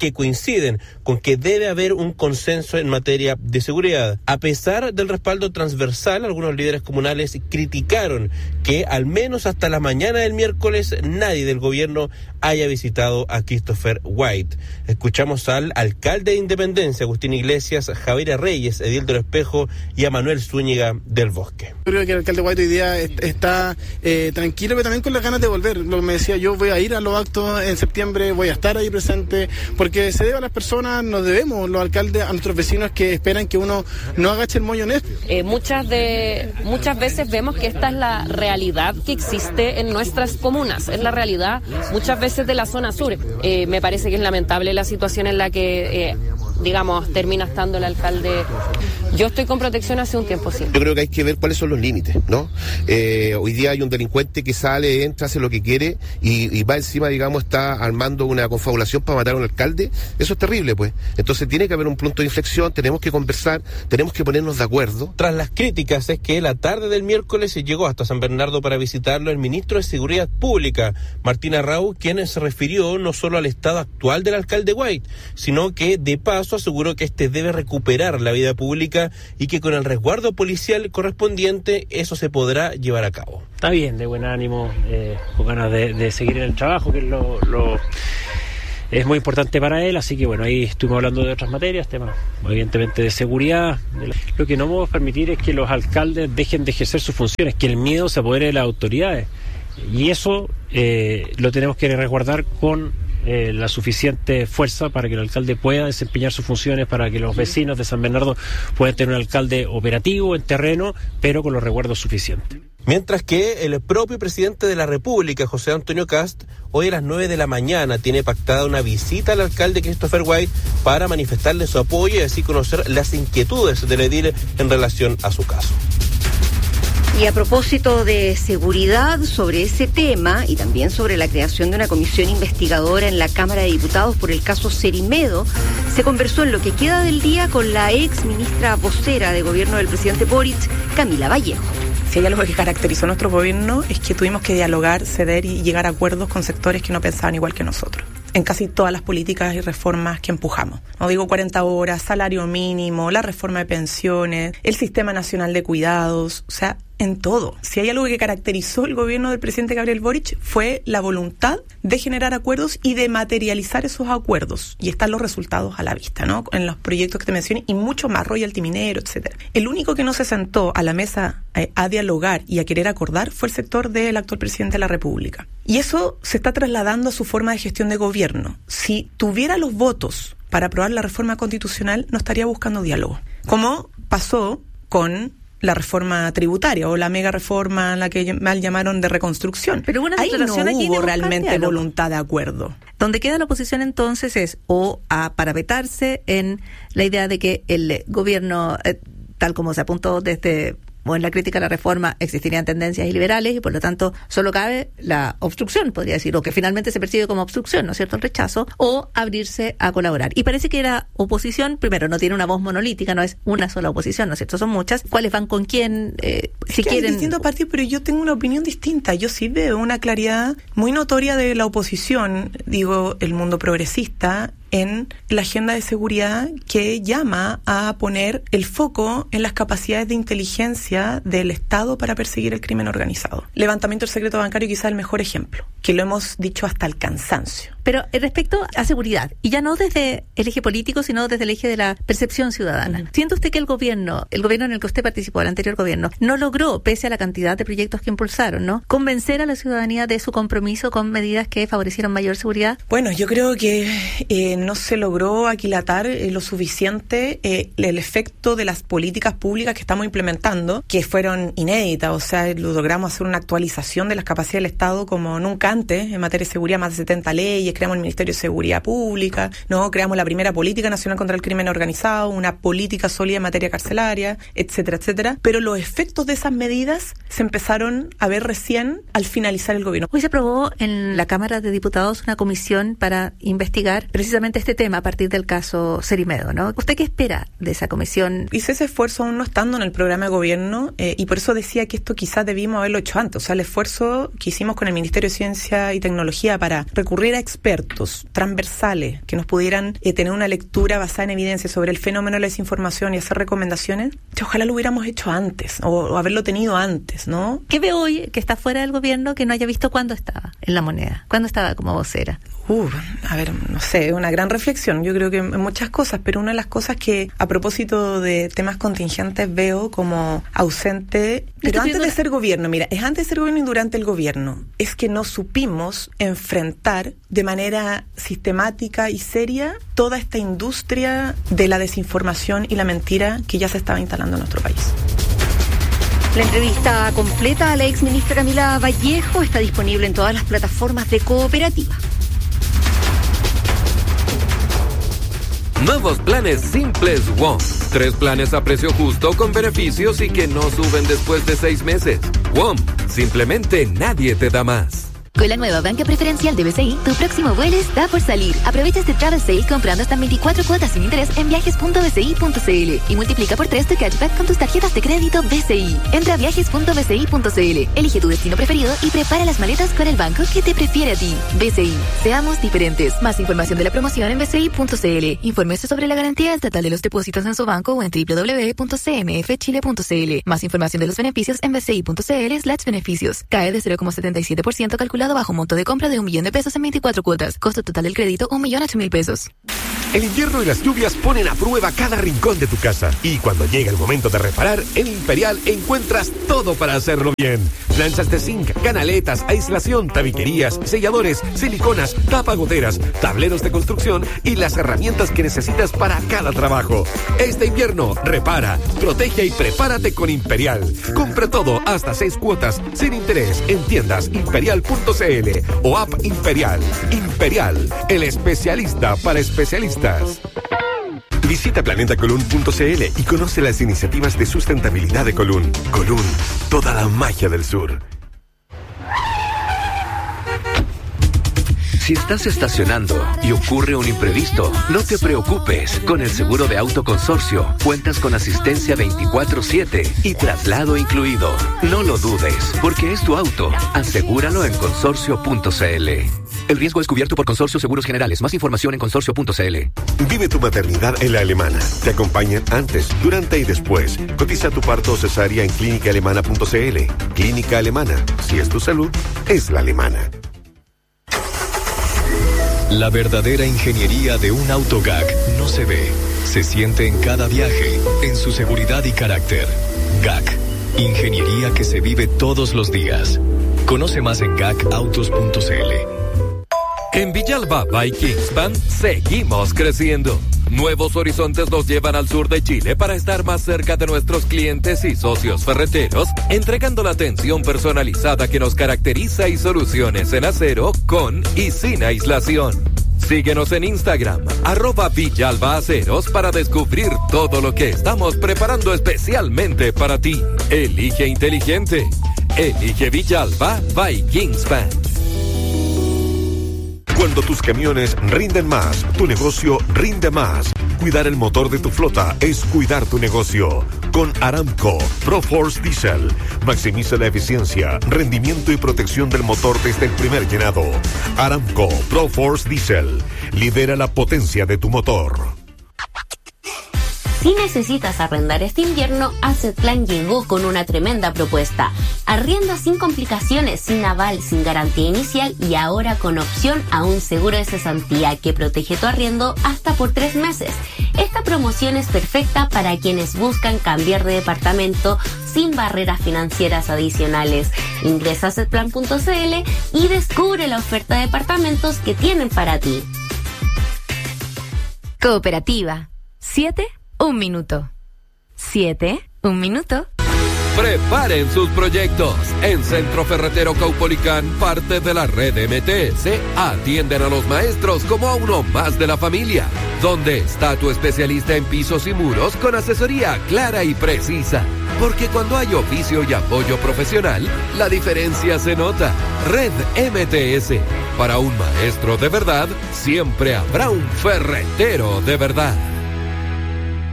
coinciden con que debe haber un consenso en materia de seguridad. A pesar del respaldo transversal, algunos líderes comunales criticaron que al menos hasta la mañana del miércoles nadie del gobierno haya visitado a Christopher White. Escuchamos al alcalde de Independencia, Agustín Iglesias, Javier Reyes, Edil del Espejo y a Manuel Zúñiga del Bosque. Yo creo que el alcalde White hoy día está eh, tranquilo, pero también con las ganas de volver. Lo que me decía, yo voy a ir a los actos en septiembre, voy a estar ahí presente, porque se debe a las personas, nos debemos los alcaldes a nuestros vecinos que esperan que uno no agache el moño en esto. Eh, muchas, de, muchas veces vemos que esta es la realidad que existe en nuestras comunas, es la realidad muchas veces de la zona sur. Eh, me parece que es lamentable la situación en la que, eh, digamos, termina estando el alcalde. Yo estoy con protección hace un tiempo, sí. Yo creo que hay que ver cuáles son los límites, ¿no? Eh, hoy día hay un delincuente que sale, entra, hace lo que quiere y, y va encima, digamos, está armando una confabulación para matar a un alcalde. Eso es terrible, pues. Entonces tiene que haber un punto de inflexión, tenemos que conversar, tenemos que ponernos de acuerdo. Tras las críticas es que la tarde del miércoles se llegó hasta San Bernardo para visitarlo el ministro de Seguridad Pública, Martín Arrau, quien se refirió no solo al estado actual del alcalde White, sino que de paso aseguró que este debe recuperar la vida pública y que con el resguardo policial correspondiente eso se podrá llevar a cabo. Está bien, de buen ánimo, eh, con ganas de, de seguir en el trabajo, que es lo, lo es muy importante para él, así que bueno, ahí estuvimos hablando de otras materias, temas evidentemente de seguridad. De la... Lo que no vamos a permitir es que los alcaldes dejen de ejercer sus funciones, que el miedo se apodere de las autoridades, y eso eh, lo tenemos que resguardar con Eh, la suficiente fuerza para que el alcalde pueda desempeñar sus funciones, para que los vecinos de San Bernardo puedan tener un alcalde operativo en terreno, pero con los resguardos suficientes. Mientras que el propio presidente de la República, José Antonio Kast, hoy a las nueve de la mañana tiene pactada una visita al alcalde Christopher White para manifestarle su apoyo y así conocer las inquietudes del edil en relación a su caso. Y a propósito de seguridad, sobre ese tema y también sobre la creación de una comisión investigadora en la Cámara de Diputados por el caso Cerimedo, se conversó en lo que queda del día con la ex ministra vocera de gobierno del presidente Boric, Camila Vallejo. Si hay algo que caracterizó nuestro gobierno es que tuvimos que dialogar, ceder y llegar a acuerdos con sectores que no pensaban igual que nosotros en casi todas las políticas y reformas que empujamos. No digo cuarenta horas, salario mínimo, la reforma de pensiones, el Sistema Nacional de Cuidados, o sea, en todo. Si hay algo que caracterizó el gobierno del presidente Gabriel Boric fue la voluntad de generar acuerdos y de materializar esos acuerdos. Y están los resultados a la vista, ¿no? En los proyectos que te mencioné y mucho más, royalty minero, etcétera. El único que no se sentó a la mesa eh, a dialogar y a querer acordar fue el sector del actual presidente de la República. Y eso se está trasladando a su forma de gestión de gobierno. Si tuviera los votos para aprobar la reforma constitucional, no estaría buscando diálogo. Como pasó con la reforma tributaria o la mega reforma, la que mal llamaron de reconstrucción. Pero una ahí no aquí hubo realmente voluntad de acuerdo. Donde queda la oposición entonces es o a parapetarse en la idea de que el gobierno, eh, tal como se apuntó desde o en la crítica a la reforma, existirían tendencias iliberales y por lo tanto solo cabe la obstrucción, podría decir, o que finalmente se percibe como obstrucción, ¿no es cierto?, el rechazo, o abrirse a colaborar. Y parece que la oposición, primero, no tiene una voz monolítica, no es una sola oposición, ¿no es cierto?, son muchas. ¿Cuáles van con quién? Eh, si es que quieren... hay distintos partidos, pero yo tengo una opinión distinta. Yo sí veo una claridad muy notoria de la oposición, digo, el mundo progresista, en la agenda de seguridad que llama a poner el foco en las capacidades de inteligencia del Estado para perseguir el crimen organizado. Levantamiento del secreto bancario quizá el mejor ejemplo, que lo hemos dicho hasta el cansancio. Pero respecto a seguridad, y ya no desde el eje político, sino desde el eje de la percepción ciudadana, uh-huh. ¿siente usted que el gobierno, el gobierno en el que usted participó, el anterior gobierno, no logró, pese a la cantidad de proyectos que impulsaron, ¿no?, convencer a la ciudadanía de su compromiso con medidas que favorecieron mayor seguridad? Bueno, yo creo que eh, no se logró aquilatar eh, lo suficiente eh, el efecto de las políticas públicas que estamos implementando, que fueron inéditas, o sea, logramos hacer una actualización de las capacidades del Estado como nunca antes en materia de seguridad, más de setenta leyes, creamos el Ministerio de Seguridad Pública, no creamos la primera política nacional contra el crimen organizado, una política sólida en materia carcelaria, etcétera, etcétera, pero los efectos de esas medidas se empezaron a ver recién al finalizar el gobierno. Hoy se aprobó en la Cámara de Diputados una comisión para investigar precisamente este tema a partir del caso Cerimedo, ¿no? ¿Usted qué espera de esa comisión? Hice ese esfuerzo aún no estando en el programa de gobierno eh, y por eso decía que esto quizás debimos haberlo hecho antes, o sea, el esfuerzo que hicimos con el Ministerio de Ciencia y Tecnología para recurrir a expertos expertos transversales que nos pudieran eh, tener una lectura basada en evidencia sobre el fenómeno de la desinformación y hacer recomendaciones, ojalá lo hubiéramos hecho antes o, o haberlo tenido antes, ¿no? ¿Qué ve hoy que está fuera del gobierno que no haya visto cuándo estaba en La Moneda? ¿Cuándo estaba como vocera? Uh, a ver, no sé, una gran reflexión. Yo creo que en muchas cosas, pero una de las cosas que a propósito de temas contingentes veo como ausente, pero antes de ser gobierno, mira, es antes de ser gobierno y durante el gobierno, es que no supimos enfrentar de manera sistemática y seria toda esta industria de la desinformación y la mentira que ya se estaba instalando en nuestro país. La entrevista completa a la ex ministra Camila Vallejo está disponible en todas las plataformas de Cooperativa. Nuevos planes simples WOM. Tres planes a precio justo con beneficios y que no suben después de seis meses. WOM. Simplemente nadie te da más. Con la nueva banca preferencial de B C I, tu próximo vuelo está por salir. Aprovecha este travel sale comprando hasta veinticuatro cuotas sin interés en viajes punto b c i punto c l y multiplica por tres tu cashback con tus tarjetas de crédito B C I. Entra a viajes punto b c i punto c l, elige tu destino preferido y prepara las maletas con el banco que te prefiere a ti. B C I. Seamos diferentes. Más información de la promoción en b c i punto c l. Infórmese sobre la garantía estatal de los depósitos en su banco o en w w w punto c m f chile punto c l. Más información de los beneficios en b c i punto c l slash beneficios. Cae de cero coma setenta y siete por ciento calculado bajo monto de compra de un millón de pesos en veinticuatro cuotas. Costo total del crédito, un millón ocho mil pesos. El invierno y las lluvias ponen a prueba cada rincón de tu casa. Y cuando llega el momento de reparar, en Imperial encuentras todo para hacerlo bien. Planchas de zinc, canaletas, aislación, tabiquerías, selladores, siliconas, tapagoteras, tableros de construcción y las herramientas que necesitas para cada trabajo. Este invierno, repara, protege y prepárate con Imperial. Compra todo hasta seis cuotas, sin interés, en tiendas imperial punto c l o app Imperial. Imperial, el especialista para especialistas. Visita planeta colún punto c l y conoce las iniciativas de sustentabilidad de Colún. Colún, toda la magia del sur. Si estás estacionando y ocurre un imprevisto, no te preocupes. Con el seguro de auto consorcio, cuentas con asistencia veinticuatro siete y traslado incluido. No lo dudes, porque es tu auto. Asegúralo en consorcio punto c l. El riesgo es cubierto por Consorcio Seguros Generales. Más información en consorcio punto c l. Vive tu maternidad en La Alemana. Te acompañan antes, durante y después. Cotiza tu parto o cesárea en clínica alemana punto c l. Clínica Alemana. Si es tu salud, es la alemana. La verdadera ingeniería de un auto G A C no se ve, se siente en cada viaje, en su seguridad y carácter. G A C, ingeniería que se vive todos los días. Conoce más en gac autos punto c l. En Villalba by Kingspan seguimos creciendo. Nuevos horizontes nos llevan al sur de Chile para estar más cerca de nuestros clientes y socios ferreteros, entregando la atención personalizada que nos caracteriza y soluciones en acero con y sin aislación. Síguenos en Instagram, arroba Villalba Aceros, para descubrir todo lo que estamos preparando especialmente para ti. Elige inteligente. Elige Villalba by Kingspan. Cuando tus camiones rinden más, tu negocio rinde más. Cuidar el motor de tu flota es cuidar tu negocio. Con Aramco ProForce Diesel, maximiza la eficiencia, rendimiento y protección del motor desde el primer llenado. Aramco ProForce Diesel, lidera la potencia de tu motor. Si necesitas arrendar este invierno, Assetplan llegó con una tremenda propuesta. Arrienda sin complicaciones, sin aval, sin garantía inicial y ahora con opción a un seguro de cesantía que protege tu arriendo hasta por tres meses. Esta promoción es perfecta para quienes buscan cambiar de departamento sin barreras financieras adicionales. Ingresa a assetplan punto c l y descubre la oferta de departamentos que tienen para ti. Cooperativa. Siete. Un minuto. Siete, un minuto. Preparen sus proyectos. En Centro Ferretero Caupolicán, parte de la red M T S, atienden a los maestros como a uno más de la familia. Donde está tu especialista en pisos y muros con asesoría clara y precisa. Porque cuando hay oficio y apoyo profesional, la diferencia se nota. Red M T S. Para un maestro de verdad, siempre habrá un ferretero de verdad.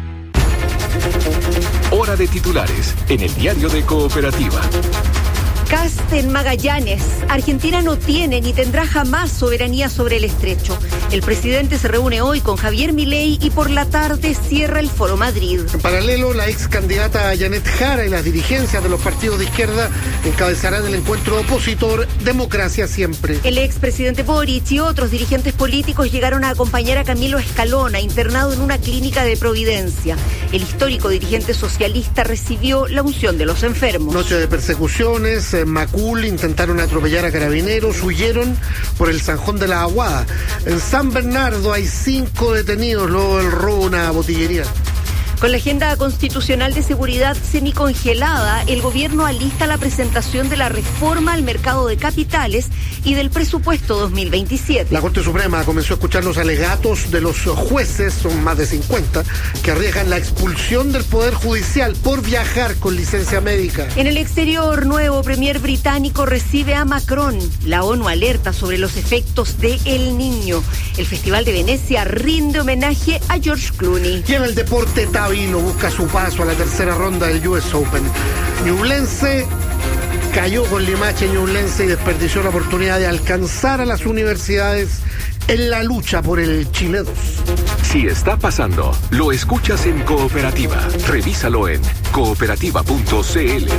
Hora de titulares en el diario de Cooperativa. Kast en Magallanes. Argentina no tiene ni tendrá jamás soberanía sobre el estrecho. El presidente se reúne hoy con Javier Milei y por la tarde cierra el Foro Madrid. En paralelo, la ex candidata Janet Jara y las dirigencias de los partidos de izquierda encabezarán el encuentro opositor Democracia Siempre. El expresidente Boric y otros dirigentes políticos llegaron a acompañar a Camilo Escalona, internado en una clínica de Providencia. El histórico dirigente socialista recibió la unción de los enfermos. Noche de persecuciones, en Macul intentaron atropellar a carabineros, huyeron por el Zanjón de la Aguada. En San Bernardo hay cinco detenidos luego del robo a una botillería. Con la agenda constitucional de seguridad semicongelada, el gobierno alista la presentación de la reforma al mercado de capitales y del presupuesto dos mil veintisiete. La Corte Suprema comenzó a escuchar los alegatos de los jueces, son más de cincuenta, que arriesgan la expulsión del Poder Judicial por viajar con licencia médica. En el exterior, nuevo premier británico recibe a Macron. La ONU alerta sobre los efectos de El Niño. El Festival de Venecia rinde homenaje a George Clooney. Y en el deporte, Tabino busca su paso a la tercera ronda del U S Open. Ñublense cayó con Limache Ñublense y desperdició la oportunidad de alcanzar a las universidades en la lucha por el Chile dos. Si está pasando, lo escuchas en Cooperativa. Revísalo en cooperativa punto c l.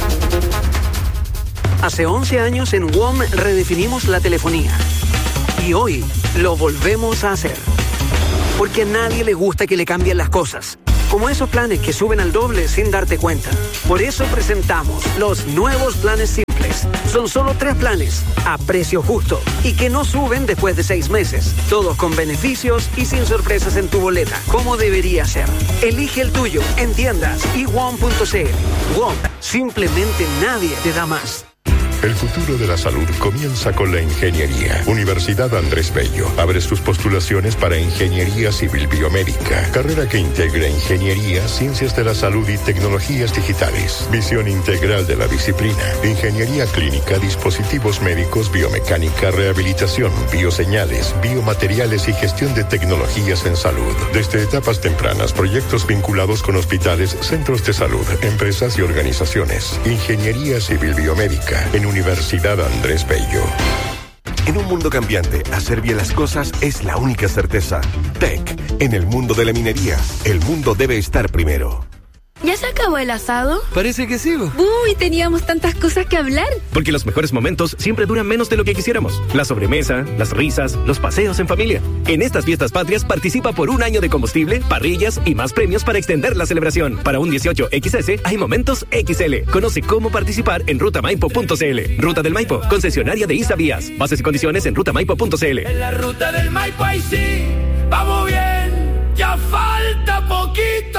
Hace once años en W O M redefinimos la telefonía. Y hoy lo volvemos a hacer. Porque a nadie le gusta que le cambien las cosas. Como esos planes que suben al doble sin darte cuenta. Por eso presentamos los nuevos planes simples. Son solo tres planes, a precio justo, y que no suben después de seis meses. Todos con beneficios y sin sorpresas en tu boleta, como debería ser. Elige el tuyo en tiendas y W O M punto c l. W O M, simplemente nadie te da más. El futuro de la salud comienza con la ingeniería. Universidad Andrés Bello abre sus postulaciones para Ingeniería Civil Biomédica, carrera que integra ingeniería, ciencias de la salud y tecnologías digitales. Visión integral de la disciplina. Ingeniería clínica, dispositivos médicos, biomecánica, rehabilitación, bioseñales, biomateriales y gestión de tecnologías en salud. Desde etapas tempranas, proyectos vinculados con hospitales, centros de salud, empresas y organizaciones. Ingeniería Civil Biomédica en Universidad Andrés Bello. En un mundo cambiante, hacer bien las cosas es la única certeza. Tech, en el mundo de la minería, el mundo debe estar primero. ¿Ya se acabó el asado? Parece que sí. Uy, teníamos tantas cosas que hablar. Porque los mejores momentos siempre duran menos de lo que quisiéramos. La sobremesa, las risas, los paseos en familia. En estas fiestas patrias participa por un año de combustible, parrillas y más premios para extender la celebración. Para un dieciocho equis ese hay momentos equis ele. Conoce cómo participar en ruta maipo punto c l. Ruta del Maipo, concesionaria de ISA Vías. Bases y condiciones en ruta maipo punto c l. En la ruta del Maipo ahí sí, vamos bien, ya falta poquito.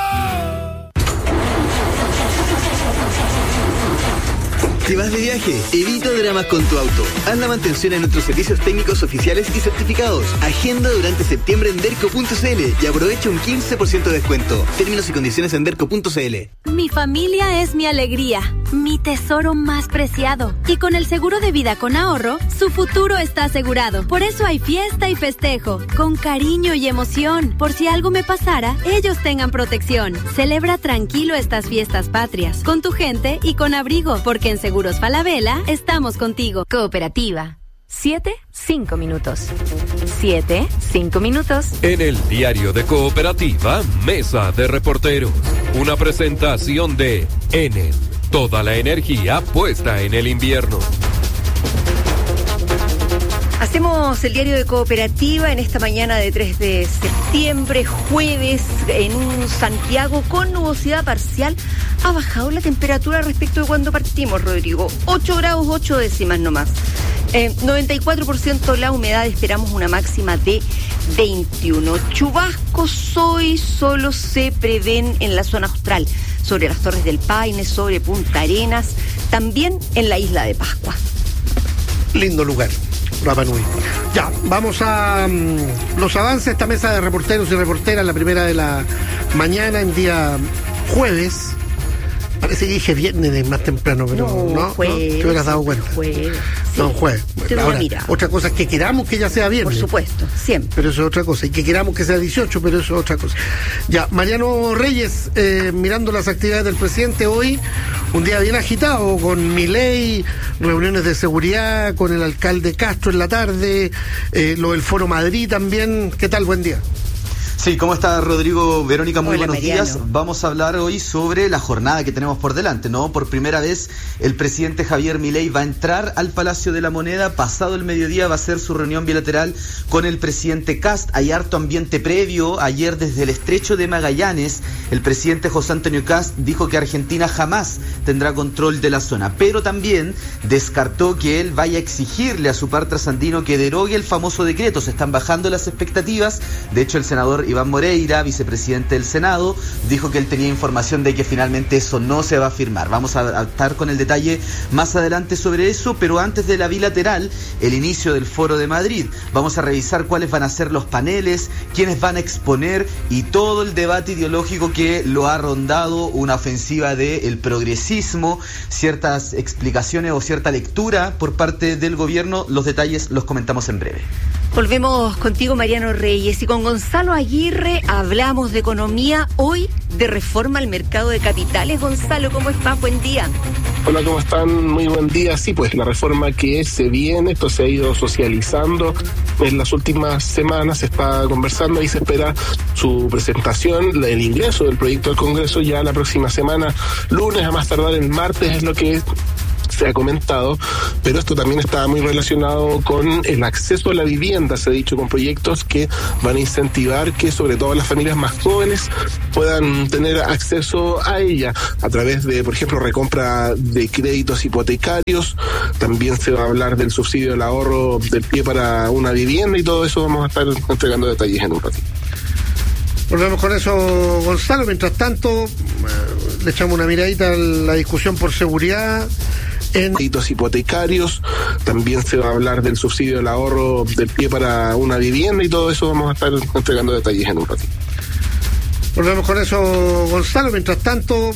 ¿Te vas de viaje? Evita dramas con tu auto. Haz la mantención en nuestros servicios técnicos oficiales y certificados. Agenda durante septiembre en derco punto c l y aprovecha un quince por ciento de descuento. Términos y condiciones en derco punto c l. Mi familia es mi alegría, mi tesoro más preciado. Y con el seguro de vida con ahorro, su futuro está asegurado. Por eso hay fiesta y festejo, con cariño y emoción. Por si algo me pasara, ellos tengan protección. Celebra tranquilo estas fiestas patrias, con tu gente y con abrigo, porque en Seguros Falabella estamos contigo. Cooperativa. Siete, cinco minutos. Siete, cinco minutos. En el diario de Cooperativa, Mesa de Reporteros. Una presentación de Enel. Toda la energía puesta en el invierno. Hacemos el diario de Cooperativa en esta mañana de tres de septiembre, jueves, en un Santiago con nubosidad parcial. Ha bajado la temperatura respecto de cuando partimos, Rodrigo. ocho grados, ocho décimas nomás. Eh, noventa y cuatro por ciento la humedad, esperamos una máxima de veintiuno. Chubascos hoy solo se prevén en la zona austral, sobre las Torres del Paine, sobre Punta Arenas, también en la isla de Pascua. Lindo lugar. Rapa Nui. Ya, vamos a um, los avances de esta mesa de reporteros y reporteras, la primera de la mañana en día jueves. Parece que dije viernes de más temprano, pero no, no, jueves, ¿no? Te hubieras dado cuenta. Jueves, no, sí. jueves. Ahora, otra cosa es que queramos que ya sea viernes. Por supuesto, siempre. Pero eso es otra cosa. Y que queramos que sea dieciocho, pero eso es otra cosa. Ya, Mariano Reyes, eh, mirando las actividades del presidente hoy, un día bien agitado, con Milei, reuniones de seguridad, con el alcalde Castro en la tarde, eh, lo del Foro Madrid también. ¿Qué tal? Buen día. Sí, ¿cómo está Rodrigo? Verónica, muy Hola, buenos Mariano. días. Vamos a hablar hoy sobre la jornada que tenemos por delante, ¿no? Por primera vez el presidente Javier Milei va a entrar al Palacio de la Moneda. Pasado el mediodía va a ser su reunión bilateral con el presidente Kast. Hay harto ambiente previo. Ayer desde el Estrecho de Magallanes, el presidente José Antonio Kast dijo que Argentina jamás tendrá control de la zona, pero también descartó que él vaya a exigirle a su par trasandino que derogue el famoso decreto. Se están bajando las expectativas. De hecho, el senador Iván Moreira, vicepresidente del Senado, dijo que él tenía información de que finalmente eso no se va a firmar. Vamos a, a estar con el detalle más adelante sobre eso, pero antes de la bilateral, el inicio del Foro de Madrid. Vamos a revisar cuáles van a ser los paneles, quiénes van a exponer y todo el debate ideológico que lo ha rondado, una ofensiva del progresismo, ciertas explicaciones o cierta lectura por parte del gobierno. Los detalles los comentamos en breve. Volvemos contigo, Mariano Reyes, y con Gonzalo Aguirre hablamos de economía, hoy de reforma al mercado de capitales. Gonzalo, ¿cómo estás? Buen día. Hola, ¿cómo están? Muy buen día. Sí, pues la reforma que se viene, esto se ha ido socializando en las últimas semanas, se está conversando y se espera su presentación, el ingreso del proyecto al Congreso ya la próxima semana, lunes a más tardar el martes, es lo que se ha comentado, pero esto también está muy relacionado con el acceso a la vivienda, se ha dicho, con proyectos que van a incentivar que sobre todo las familias más jóvenes puedan tener acceso a ella a través de, por ejemplo, recompra de créditos hipotecarios. También se va a hablar del subsidio del ahorro del pie para una vivienda y todo eso vamos a estar entregando detalles en un ratito. Volvemos con eso, Gonzalo. Mientras tanto, le echamos una miradita a la discusión por seguridad en créditos hipotecarios. También se va a hablar del subsidio del ahorro del pie para una vivienda y todo eso vamos a estar entregando detalles en un ratito. Volvemos con eso, Gonzalo. Mientras tanto,